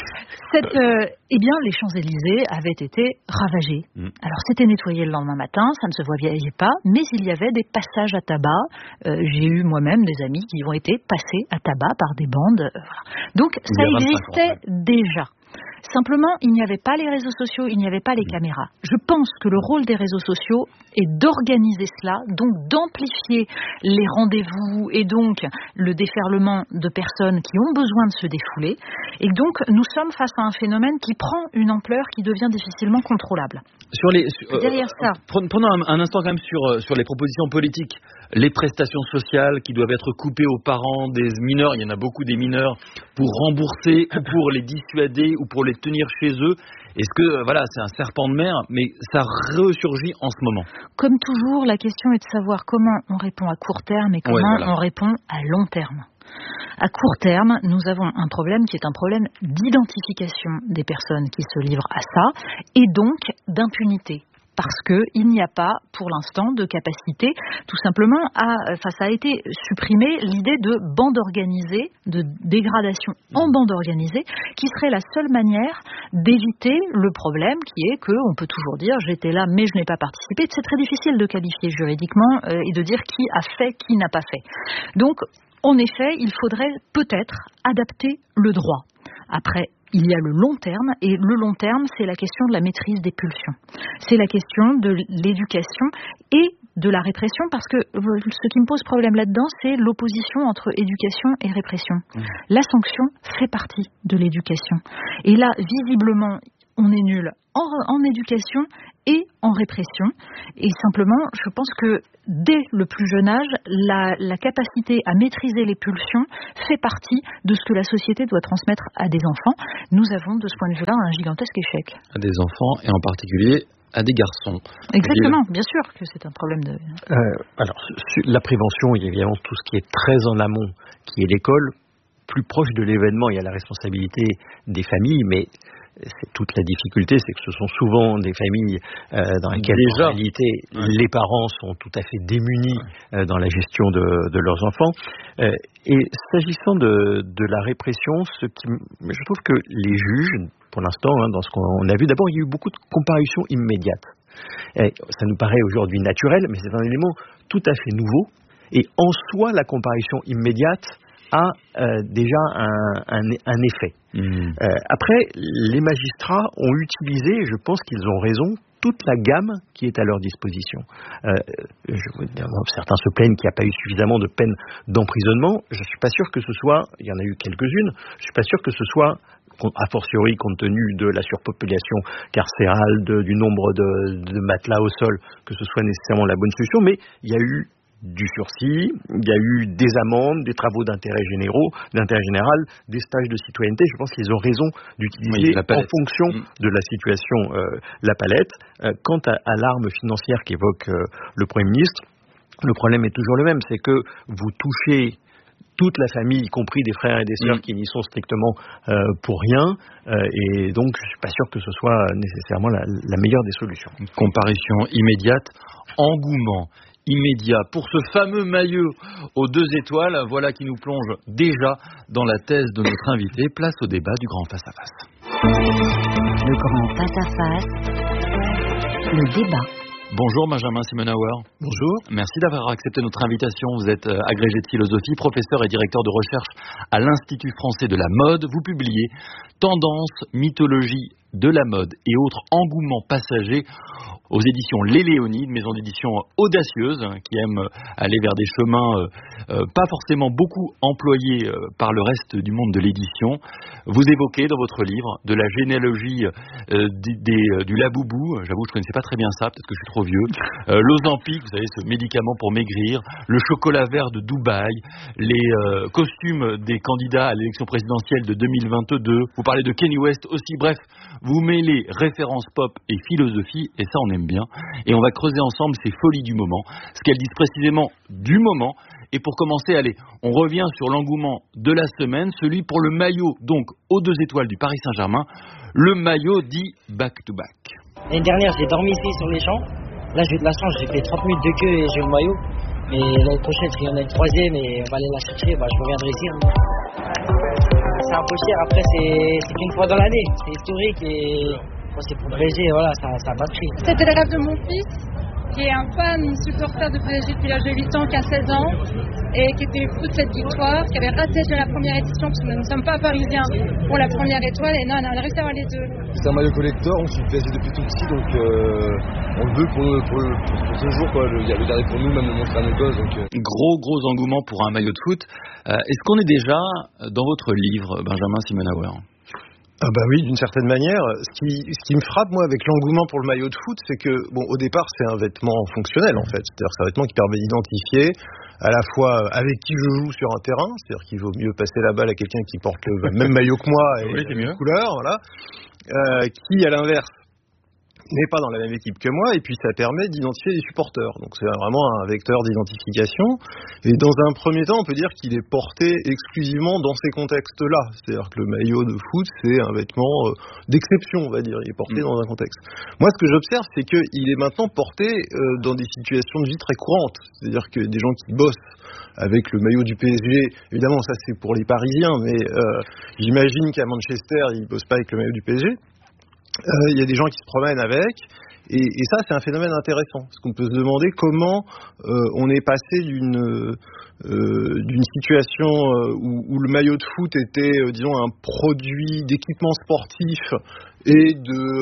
eh bien, les Champs-Élysées avaient été ravagés. Alors, c'était nettoyé le lendemain matin, ça ne se voyait pas, mais il y avait des passages à tabac. J'ai eu moi-même des amis qui ont été passés à tabac par des bandes. Voilà. Donc, ça existait déjà. Simplement, il n'y avait pas les réseaux sociaux, il n'y avait pas les caméras. Je pense que le rôle des réseaux sociaux est d'organiser cela, donc d'amplifier les rendez-vous et donc le déferlement de personnes qui ont besoin de se défouler. Et donc, nous sommes face à un phénomène qui prend une ampleur qui devient difficilement contrôlable. Derrière ça. Prenons un instant quand même sur les propositions politiques. Les prestations sociales qui doivent être coupées aux parents des mineurs, il y en a beaucoup des mineurs, pour rembourser ou pour les dissuader ou pour les tenir chez eux. Est-ce que, c'est un serpent de mer, mais ça ressurgit en ce moment? Comme toujours, la question est de savoir comment on répond à court terme et comment on répond à long terme. À court terme, nous avons un problème qui est un problème d'identification des personnes qui se livrent à ça et donc d'impunité. Parce qu'il n'y a pas, pour l'instant, de capacité, tout simplement, ça a été supprimé l'idée de bande organisée, de dégradation en bande organisée, qui serait la seule manière d'éviter le problème qui est qu'on peut toujours dire « j'étais là mais je n'ai pas participé ». C'est très difficile de qualifier juridiquement et de dire qui a fait, qui n'a pas fait. Donc, en effet, il faudrait peut-être adapter le droit. Après, il y a le long terme, et le long terme, c'est la question de la maîtrise des pulsions. C'est la question de l'éducation et de la répression, parce que ce qui me pose problème là-dedans, c'est l'opposition entre éducation et répression. La sanction fait partie de l'éducation. Et là, visiblement, on on est nul en éducation et en répression. Et simplement, je pense que dès le plus jeune âge, la capacité à maîtriser les pulsions fait partie de ce que la société doit transmettre à des enfants. Nous avons de ce point de vue-là un gigantesque échec. À des enfants et en particulier à des garçons. Exactement, bien sûr que c'est un problème de... Alors, la prévention, il y a évidemment tout ce qui est très en amont, qui est l'école. Plus proche de l'événement, il y a la responsabilité des familles, mais c'est toute la difficulté, c'est que ce sont souvent des familles dans lesquelles en réalité les parents sont tout à fait démunis dans la gestion de leurs enfants. Et s'agissant de la répression, je trouve que les juges, pour l'instant, dans ce qu'on a vu, d'abord il y a eu beaucoup de comparutions immédiates. Et ça nous paraît aujourd'hui naturel, mais c'est un élément tout à fait nouveau. Et en soi, la comparution immédiate a déjà un effet. Après, les magistrats ont utilisé, et je pense qu'ils ont raison, toute la gamme qui est à leur disposition. Certains se plaignent qu'il n'y a pas eu suffisamment de peines d'emprisonnement. Je ne suis pas sûr que ce soit, il y en a eu quelques-unes, je ne suis pas sûr que ce soit, a fortiori compte tenu de la surpopulation carcérale, du nombre de matelas au sol, que ce soit nécessairement la bonne solution, mais il y a eu du sursis, il y a eu des amendes, des travaux d'intérêt général, des stages de citoyenneté. Je pense qu'ils ont raison d'utiliser en fonction de la situation la palette. Quant à l'arme financière qu'évoque le Premier ministre, le problème est toujours le même, c'est que vous touchez toute la famille, y compris des frères et des sœurs qui n'y sont strictement pour rien, et donc je ne suis pas sûr que ce soit nécessairement la meilleure des solutions. Une comparution immédiate, engouement immédiat pour ce fameux maillot aux 2 étoiles, voilà qui nous plonge déjà dans la thèse de notre invité. Place au débat du grand face-à-face. Le grand face-à-face, le débat. Bonjour Benjamin Simenauer. Bonjour. Merci d'avoir accepté notre invitation. Vous êtes agrégé de philosophie, professeur et directeur de recherche à l'Institut français de la mode. Vous publiez Tendance, mythologie de la mode et autres engouements passagers aux éditions Les Léonides, maison d'édition audacieuse qui aime aller vers des chemins pas forcément beaucoup employés par le reste du monde de l'édition. Vous évoquez dans votre livre de la généalogie du laboubou, j'avoue je ne connaissais pas très bien ça, peut-être que je suis trop vieux, l'Ozempic, vous savez ce médicament pour maigrir, le chocolat vert de Dubaï, les costumes des candidats à l'élection présidentielle de 2022, vous parlez de Kanye West aussi, bref, vous mêlez références pop et philosophie, et ça on aime bien, et on va creuser ensemble ces folies du moment, ce qu'elles disent précisément du moment. Et pour commencer, allez, on revient sur l'engouement de la semaine, celui pour le maillot, donc aux 2 étoiles du Paris Saint-Germain, le maillot dit back-to-back. L'année dernière, j'ai dormi ici sur les champs, là j'ai eu de la chance, j'ai fait 30 minutes de queue et j'ai eu le maillot, mais l'année prochaine, s'il y en a une 3e et on va aller la chercher, je reviendrai ici. C'est un peu cher, après c'est qu'une fois dans l'année, c'est historique et c'est pour le PSG, voilà, ça a pas de prix. C'était le rêve de mon fils, qui est un fan supporter de PSG depuis l'âge de 8 ans, qui a 16 ans, et qui était fou de cette victoire, qui avait raté déjà la première édition, parce que nous ne sommes pas parisiens pour la première étoile, et non, on a réussi à avoir les 2. C'est un maillot collector, on suit le PSG depuis tout petit, donc on le veut pour ce jour, quoi. Il y a le dernier pour nous, même le montrer à nos gosses. Gros engouement pour un maillot de foot. Est-ce qu'on est déjà dans votre livre, Benjamin Simenauer ? Ah bah oui, d'une certaine manière. Ce qui me frappe, moi, avec l'engouement pour le maillot de foot, c'est que, au départ, c'est un vêtement fonctionnel, en fait. C'est-à-dire que c'est un vêtement qui permet d'identifier à la fois avec qui je joue sur un terrain, c'est-à-dire qu'il vaut mieux passer la balle à quelqu'un qui porte le même maillot que moi et la même couleur, voilà. Qui, à l'inverse, n'est pas dans la même équipe que moi, et puis ça permet d'identifier les supporters. Donc c'est vraiment un vecteur d'identification. Et dans un premier temps, on peut dire qu'il est porté exclusivement dans ces contextes-là. C'est-à-dire que le maillot de foot, c'est un vêtement d'exception, on va dire. Il est porté dans un contexte. Moi, ce que j'observe, c'est qu'il est maintenant porté dans des situations de vie très courantes. C'est-à-dire que des gens qui bossent avec le maillot du PSG, évidemment, ça c'est pour les Parisiens, mais j'imagine qu'à Manchester, ils bossent pas avec le maillot du PSG. Il y a des gens qui se promènent avec, et ça c'est un phénomène intéressant, parce qu'on peut se demander comment on est passé d'une situation où le maillot de foot était, disons, un produit d'équipement sportif et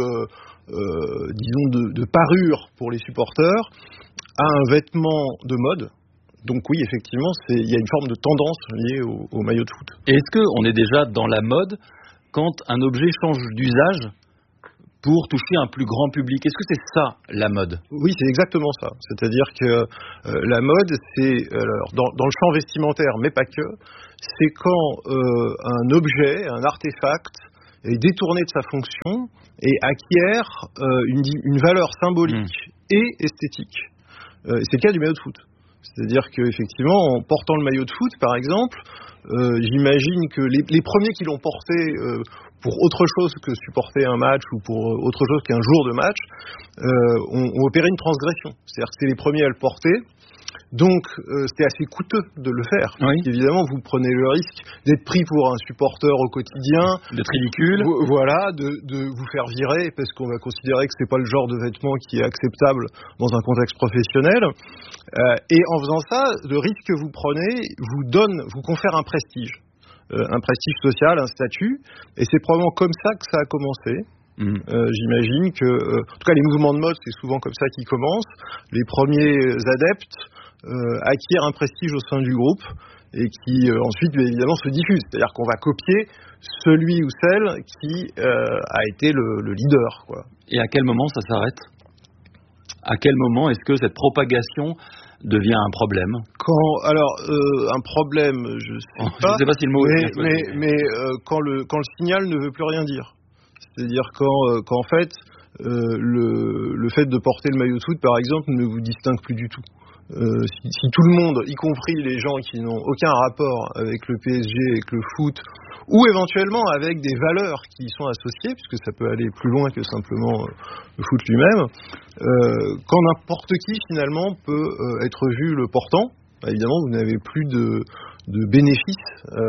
de parure pour les supporters, à un vêtement de mode. Donc oui, effectivement, il y a une forme de tendance liée au maillot de foot. Et est-ce qu'on est déjà dans la mode quand un objet change d'usage pour toucher un plus grand public. Est-ce que c'est ça la mode ? Oui, c'est exactement ça. C'est-à-dire que la mode, c'est dans le champ vestimentaire, mais pas que, c'est quand un objet, un artefact est détourné de sa fonction et acquiert une valeur symbolique et esthétique. Et c'est le cas du maillot de foot. C'est-à-dire qu'effectivement, en portant le maillot de foot, par exemple, j'imagine que les premiers qui l'ont porté pour autre chose que supporter un match ou pour autre chose qu'un jour de match, ont opéré une transgression. C'est-à-dire que c'est les premiers à le porter. Donc, c'était assez coûteux de le faire. Oui. Évidemment, vous prenez le risque d'être pris pour un supporter au quotidien. D'être ridicule. Voilà, de vous faire virer parce qu'on va considérer que c'est pas le genre de vêtement qui est acceptable dans un contexte professionnel. Et en faisant ça, le risque que vous prenez vous confère un prestige social, un statut. Et c'est probablement comme ça que ça a commencé. J'imagine que, en tout cas, les mouvements de mode, c'est souvent comme ça qu'ils commencent. Les premiers adeptes acquièrent un prestige au sein du groupe et qui ensuite, évidemment, se diffuse. C'est-à-dire qu'on va copier celui ou celle qui a été le leader, quoi. Et à quel moment ça s'arrête ? À quel moment est-ce que cette propagation devient un problème ? Un problème, je sais pas. Je sais pas si le mot est mais quand le signal ne veut plus rien dire. C'est-à-dire quand en fait le fait de porter le maillot de foot, par exemple, ne vous distingue plus du tout. Si tout le monde, y compris les gens qui n'ont aucun rapport avec le PSG, avec le foot, ou éventuellement avec des valeurs qui y sont associées, puisque ça peut aller plus loin que simplement le foot lui-même, quand n'importe qui finalement peut être vu le portant, évidemment vous n'avez plus de bénéfice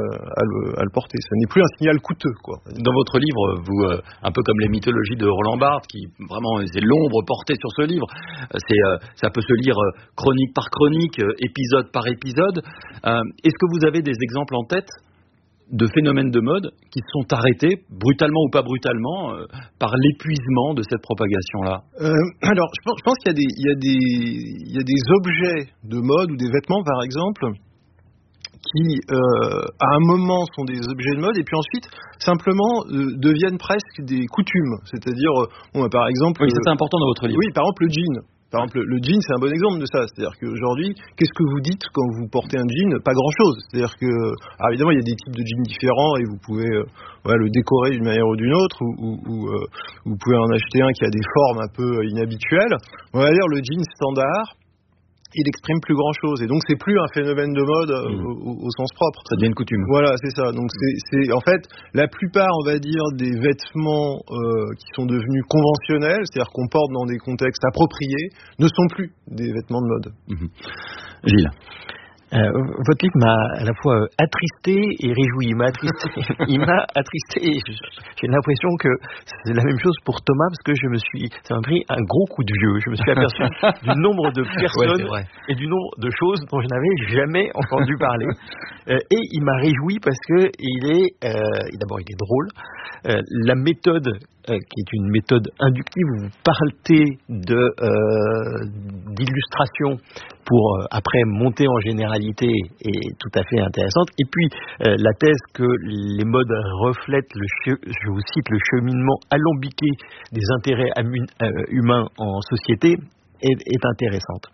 à le porter. Ça n'est plus un signal coûteux, quoi. Dans votre livre, vous, un peu comme les mythologies de Roland Barthes, qui vraiment, c'est l'ombre portée sur ce livre, ça peut se lire chronique par chronique, épisode par épisode. Est-ce que vous avez des exemples en tête de phénomènes de mode qui sont arrêtés, brutalement ou pas brutalement, par l'épuisement de cette propagation-là ? Alors, je pense qu'il y a des objets de mode ou des vêtements, par exemple, qui, à un moment, sont des objets de mode, et puis ensuite, simplement, deviennent presque des coutumes. C'est-à-dire, par exemple... Oui, c'est important dans votre livre. Oui, par exemple, le jean. Par exemple, le jean, c'est un bon exemple de ça. C'est-à-dire qu'aujourd'hui, qu'est-ce que vous dites quand vous portez un jean ? Pas grand-chose. C'est-à-dire que, alors évidemment, il y a des types de jeans différents, et vous pouvez le décorer d'une manière ou d'une autre, ou vous pouvez en acheter un qui a des formes un peu inhabituelles. On va dire le jean standard, il exprime plus grand chose, et donc c'est plus un phénomène de mode au sens propre. Ça devient une coutume. Voilà, c'est ça. Donc c'est en fait la plupart, on va dire, des vêtements qui sont devenus conventionnels, c'est-à-dire qu'on porte dans des contextes appropriés, ne sont plus des vêtements de mode. Gilles. Votre livre m'a à la fois attristé et réjoui. Il m'a attristé. J'ai l'impression que c'est la même chose pour Thomas, parce que ça m'a pris un gros coup de vieux. Je me suis aperçu du nombre de personnes et du nombre de choses dont je n'avais jamais entendu parler. Et il m'a réjoui parce que d'abord il est drôle. La méthode qui est une méthode inductive où vous partez d'illustrations pour après monter en généralité est tout à fait intéressante. Et puis la thèse que les modes reflètent, je vous cite, le cheminement alambiqué des intérêts humains en société est intéressante.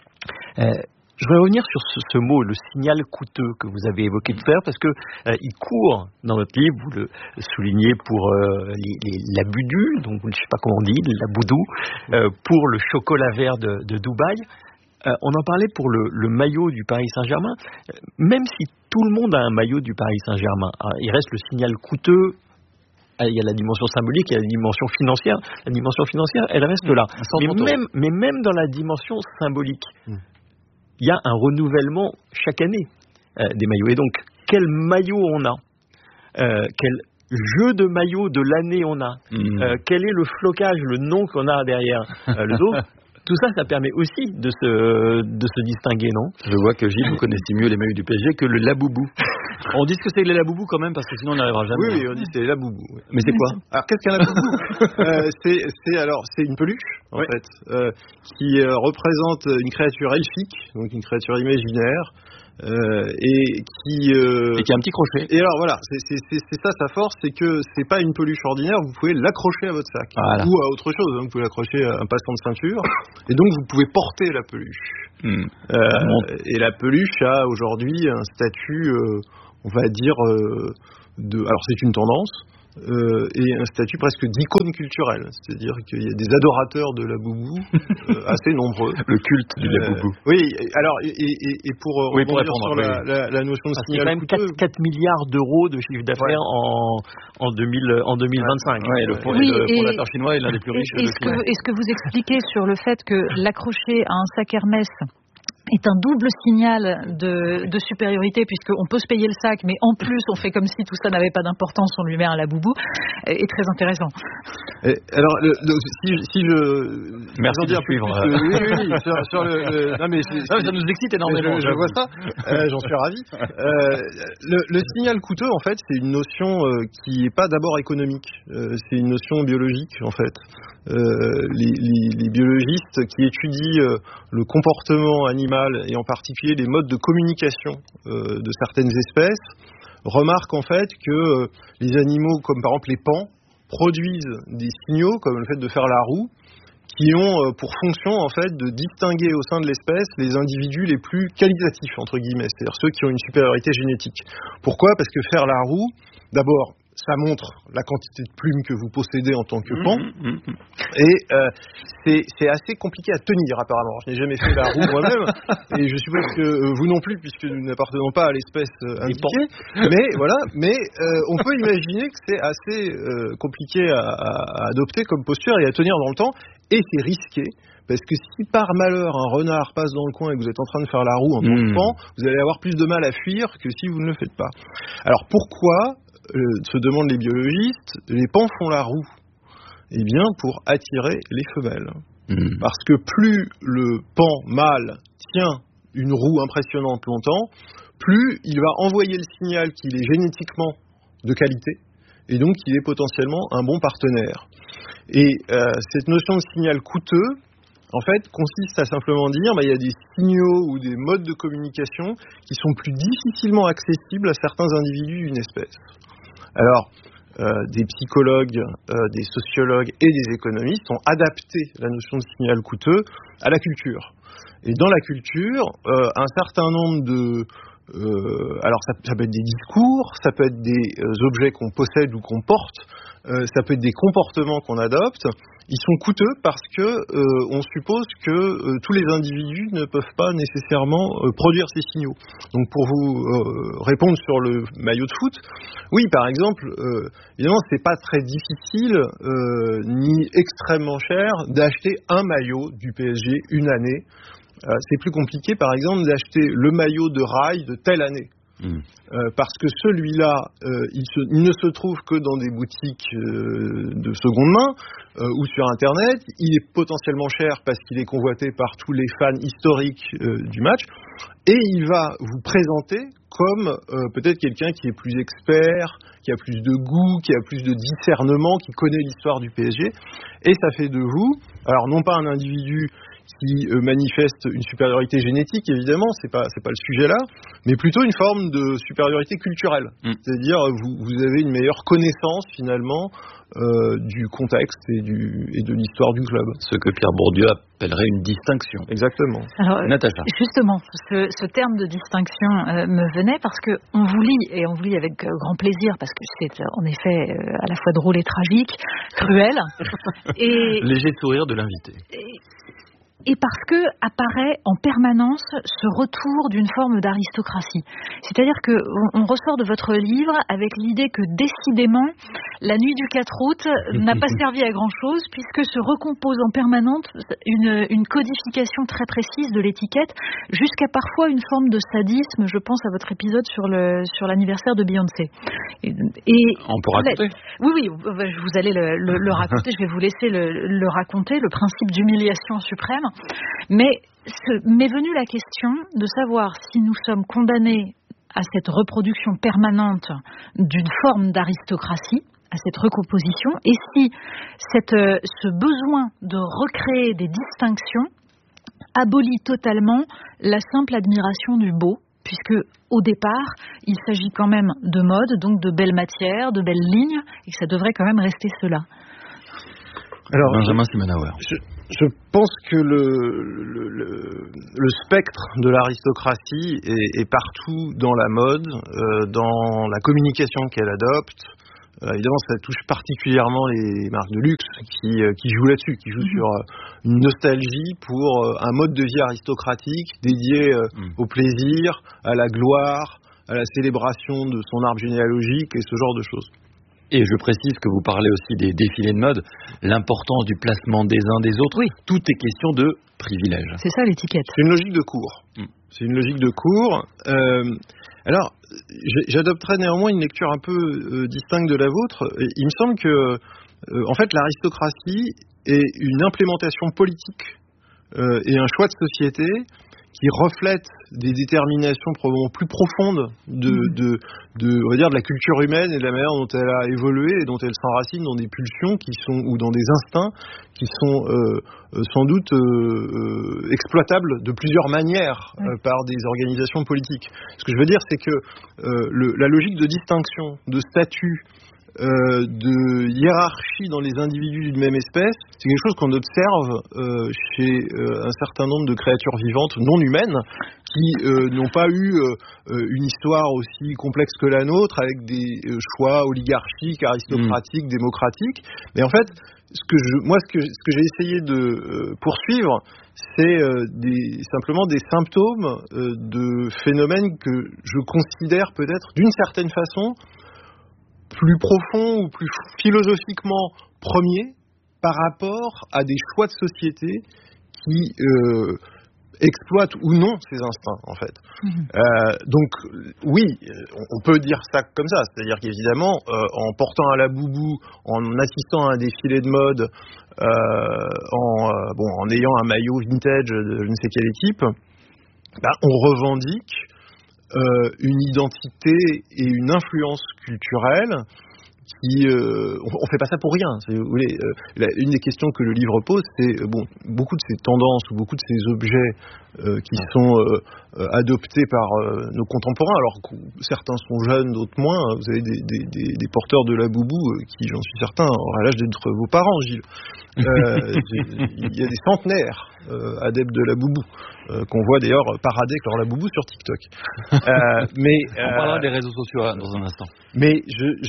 Je voudrais revenir sur ce mot, le signal coûteux que vous avez évoqué tout à l'heure, parce que il court dans votre livre, vous le soulignez pour la budu, donc je ne sais pas comment on dit, la boudou, pour le chocolat vert de Dubaï. On en parlait pour le maillot du Paris Saint-Germain. Même si tout le monde a un maillot du Paris Saint-Germain, il reste le signal coûteux. Il y a la dimension symbolique, il y a la dimension financière. La dimension financière, elle reste là. Mais même dans la dimension symbolique, il y a un renouvellement chaque année des maillots. Et donc, quel maillot on a, quel jeu de maillot de l'année on a, quel est le flocage, le nom qu'on a derrière le dos. Tout ça, ça permet aussi de se distinguer, non ? Je vois que Gilles, vous connaissez mieux les maillots du PSG que le Laboubou. On dit que c'est le Laboubou quand même, parce que sinon on n'y arrivera jamais. Oui, on dit que c'est le Laboubou. Mais c'est quoi ? Alors, qu'est-ce qu'un Laboubou ? C'est une peluche, en fait, qui représente une créature elfique, donc une créature imaginaire, et qui a un petit crochet. Et alors voilà, c'est ça sa force, c'est que c'est pas une peluche ordinaire, vous pouvez l'accrocher à votre sac ou à autre chose, hein, vous pouvez l'accrocher à un passant de ceinture, et donc vous pouvez porter la peluche. Et la peluche a aujourd'hui un statut, on va dire, alors c'est une tendance. Et un statut presque d'icône culturelle, c'est-à-dire qu'il y a des adorateurs de la boubou assez nombreux. Le culte du la boubou. Oui, alors et pour rebondir sur la notion de signal coûteux, c'est quand même 4 milliards d'euros de chiffre d'affaires en 2025. Ouais, le fondateur chinois est l'un des plus riches. Est-ce que vous expliquez sur le fait que l'accrocher à un sac Hermès est un double signal de supériorité, puisqu'on peut se payer le sac, mais en plus on fait comme si tout ça n'avait pas d'importance, on lui met un la boubou, est très intéressant. Alors, si je... Merci de suivre. Oui, sur le... Non, mais ça nous excite énormément. Je vois ça, j'en suis ravi. Le signal coûteux, en fait, c'est une notion qui n'est pas d'abord économique, c'est une notion biologique, en fait. Les biologistes qui étudient le comportement animal et en particulier les modes de communication de certaines espèces remarquent en fait que les animaux comme par exemple les paons produisent des signaux comme le fait de faire la roue qui ont pour fonction en fait de distinguer au sein de l'espèce les individus les plus qualitatifs entre guillemets, c'est-à-dire ceux qui ont une supériorité génétique. Pourquoi ? Parce que faire la roue, d'abord ça montre la quantité de plumes que vous possédez en tant que pan. Et c'est assez compliqué à tenir apparemment. Je n'ai jamais fait la roue moi-même et je suppose que vous non plus puisque nous n'appartenons pas à l'espèce indiquée. Mais on peut imaginer que c'est assez compliqué à adopter comme posture et à tenir dans le temps. Et c'est risqué. Parce que si par malheur un renard passe dans le coin et que vous êtes en train de faire la roue en tant que pan, vous allez avoir plus de mal à fuir que si vous ne le faites pas. Alors pourquoi se demandent les biologistes, les pans font la roue? Eh bien, pour attirer les femelles. Parce que plus le pan mâle tient une roue impressionnante longtemps, plus il va envoyer le signal qu'il est génétiquement de qualité, et donc qu'il est potentiellement un bon partenaire. Et cette notion de signal coûteux, en fait, consiste à simplement dire il y a des signaux ou des modes de communication qui sont plus difficilement accessibles à certains individus d'une espèce. Alors, des psychologues, des sociologues et des économistes ont adapté la notion de signal coûteux à la culture. Et dans la culture, un certain nombre de... alors ça peut être des discours, ça peut être des objets qu'on possède ou qu'on porte, ça peut être des comportements qu'on adopte. Ils sont coûteux parce que on suppose que tous les individus ne peuvent pas nécessairement produire ces signaux. Donc pour vous répondre sur le maillot de foot, oui par exemple, évidemment c'est pas très difficile ni extrêmement cher d'acheter un maillot du PSG une année. C'est plus compliqué par exemple d'acheter le maillot de rail de telle année. Parce que celui-là, il ne se trouve que dans des boutiques de seconde main ou sur Internet. Il est potentiellement cher parce qu'il est convoité par tous les fans historiques du match. Et il va vous présenter comme peut-être quelqu'un qui est plus expert, qui a plus de goût, qui a plus de discernement, qui connaît l'histoire du PSG. Et ça fait de vous, alors non pas un individu qui manifeste une supériorité génétique, évidemment, c'est pas le sujet là, mais plutôt une forme de supériorité culturelle. C'est-à-dire, vous avez une meilleure connaissance, finalement, du contexte et de l'histoire du club. Ce que Pierre Bourdieu appellerait une distinction. Exactement. Alors, Natacha. Justement, ce terme de distinction me venait parce que on vous lit avec grand plaisir, parce que c'est en effet à la fois drôle et tragique, cruel. Et léger sourire de l'invité. Et parce que apparaît en permanence ce retour d'une forme d'aristocratie. C'est-à-dire qu'on ressort de votre livre avec l'idée que décidément, la nuit du 4 août n'a pas servi à grand-chose puisque se recompose en permanence une codification très précise de l'étiquette, jusqu'à parfois une forme de sadisme. Je pense à votre épisode sur l'anniversaire de Beyoncé. Et on peut raconter. Oui, vous allez le raconter, je vais vous laisser le raconter, le principe d'humiliation suprême. Mais m'est venue la question de savoir si nous sommes condamnés à cette reproduction permanente d'une forme d'aristocratie, à cette recomposition, et si ce besoin de recréer des distinctions abolit totalement la simple admiration du beau, puisque au départ, il s'agit quand même de mode, donc de belles matières, de belles lignes, et que ça devrait quand même rester cela. Alors, Benjamin Simonauer. Je pense que le spectre de l'aristocratie est partout dans la mode, dans la communication qu'elle adopte. Évidemment, ça touche particulièrement les marques de luxe qui jouent là-dessus, qui jouent sur une nostalgie pour un mode de vie aristocratique dédié au plaisir, à la gloire, à la célébration de son arbre généalogique et ce genre de choses. Et je précise que vous parlez aussi des défilés de mode, l'importance du placement des uns des autres. Oui. Tout est question de privilège. C'est ça l'étiquette. C'est une logique de cours. C'est une logique de cours. Alors, j'adopterais néanmoins une lecture un peu distincte de la vôtre. Il me semble que, en fait, l'aristocratie est une implémentation politique et un choix de société qui reflète des déterminations probablement plus profondes on va dire, de la culture humaine et de la manière dont elle a évolué et dont elle s'enracine dans des pulsions ou dans des instincts qui sont sans doute exploitables de plusieurs manières par des organisations politiques. Ce que je veux dire, c'est que la logique de distinction, de statut, de hiérarchie dans les individus d'une même espèce, c'est quelque chose qu'on observe chez un certain nombre de créatures vivantes non humaines qui n'ont pas eu une histoire aussi complexe que la nôtre, avec des choix oligarchiques, aristocratiques, démocratiques. Mais en fait, ce que j'ai essayé de poursuivre, c'est simplement des symptômes de phénomènes que je considère peut-être d'une certaine façon plus profond ou plus philosophiquement premier par rapport à des choix de société qui exploitent ou non ces instincts, en fait. Donc, oui, on peut dire ça comme ça. C'est-à-dire qu'évidemment, en portant un laboubou, en assistant à un défilé de mode, en ayant un maillot vintage de je ne sais quelle équipe, on revendique une identité et une influence culturelle qui on fait pas ça pour rien. Si vous voulez, une des questions que le livre pose, c'est beaucoup de ces tendances ou beaucoup de ces objets qui sont adoptés par nos contemporains. Alors certains sont jeunes, d'autres moins. Vous avez des porteurs de laboubou qui, j'en suis certain, auraient l'âge d'être vos parents, Gilles. Il y a des centenaires adeptes de laboubou qu'on voit d'ailleurs parader avec leur laboubou sur TikTok. On parlera des réseaux sociaux dans un instant. Mais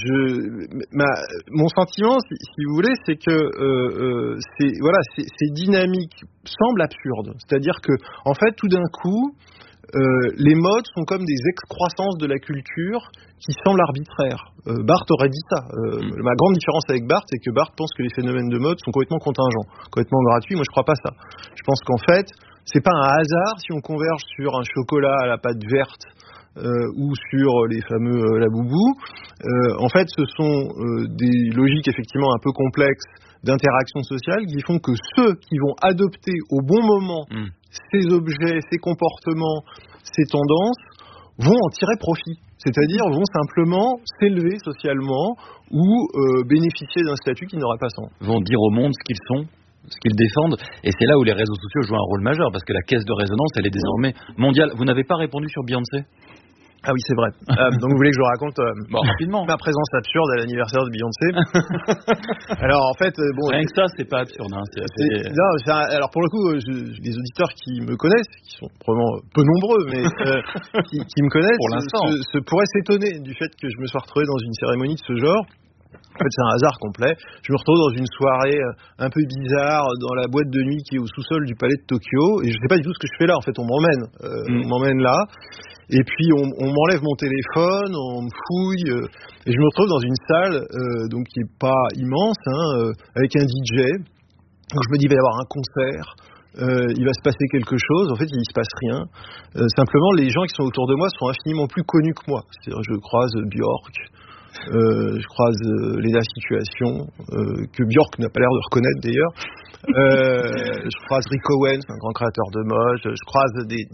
mon sentiment, si vous voulez, c'est que ces dynamiques semblent absurdes. C'est-à-dire que, en fait, tout d'un coup, les modes sont comme des excroissances de la culture qui semblent arbitraires. Barthes aurait dit ça. Ma grande différence avec Barthes, c'est que Barthes pense que les phénomènes de mode sont complètement contingents, complètement gratuits. Moi, je crois pas ça. Je pense qu'en fait, c'est pas un hasard si on converge sur un chocolat à la pâte verte ou sur les fameux laboubou. En fait, ce sont des logiques effectivement un peu complexes d'interaction sociale qui font que ceux qui vont adopter au bon moment ces objets, ces comportements, ces tendances, vont en tirer profit. C'est-à-dire vont simplement s'élever socialement ou bénéficier d'un statut qui n'aura pas sens. Vont dire au monde ce qu'ils sont, ce qu'ils défendent, et c'est là où les réseaux sociaux jouent un rôle majeur, parce que la caisse de résonance, elle est désormais mondiale. Vous n'avez pas répondu sur Beyoncé ? Ah oui, c'est vrai. Donc vous voulez que je vous raconte rapidement ma présence absurde à l'anniversaire de Beyoncé. Alors en fait, rien que ça, c'est pas absurde. Hein. Non, alors pour le coup, les auditeurs qui me connaissent, qui sont probablement peu nombreux, mais qui me connaissent, pour l'instant, pourraient s'étonner du fait que je me sois retrouvé dans une cérémonie de ce genre. En fait, c'est un hasard complet. Je me retrouve dans une soirée un peu bizarre dans la boîte de nuit qui est au sous-sol du palais de Tokyo, et je sais pas du tout ce que je fais là. En fait, on m'emmène là. Et puis on m'enlève mon téléphone, on me fouille, et je me retrouve dans une salle donc qui est pas immense, avec un DJ. Donc je me dis il va y avoir un concert, il va se passer quelque chose. En fait, il se passe rien. Simplement, les gens qui sont autour de moi sont infiniment plus connus que moi. C'est-à-dire, je croise Björk, je croise Lena Situation, que Björk n'a pas l'air de reconnaître d'ailleurs. Je croise Rick Owens, un grand créateur de mode. Je croise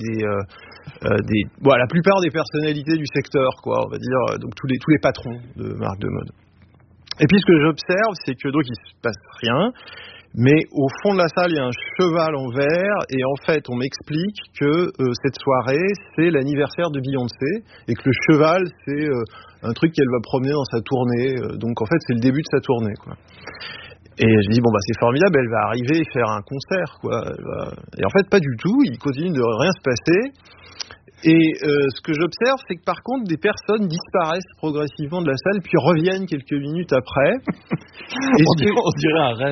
la plupart des personnalités du secteur, quoi, on va dire, donc tous les patrons de marques de mode. Et puis ce que j'observe, c'est que donc il se passe rien, mais au fond de la salle, il y a un cheval en verre, et en fait, on m'explique que cette soirée, c'est l'anniversaire de Beyoncé, et que le cheval, c'est un truc qu'elle va promener dans sa tournée. Donc en fait, c'est le début de sa tournée, quoi. Et je dis, bon, bah, c'est formidable, elle va arriver et faire un concert, quoi. Et en fait, pas du tout, il continue de rien se passer. Et ce que j'observe, c'est que par contre, des personnes disparaissent progressivement de la salle, puis reviennent quelques minutes après. On dirait un rêve.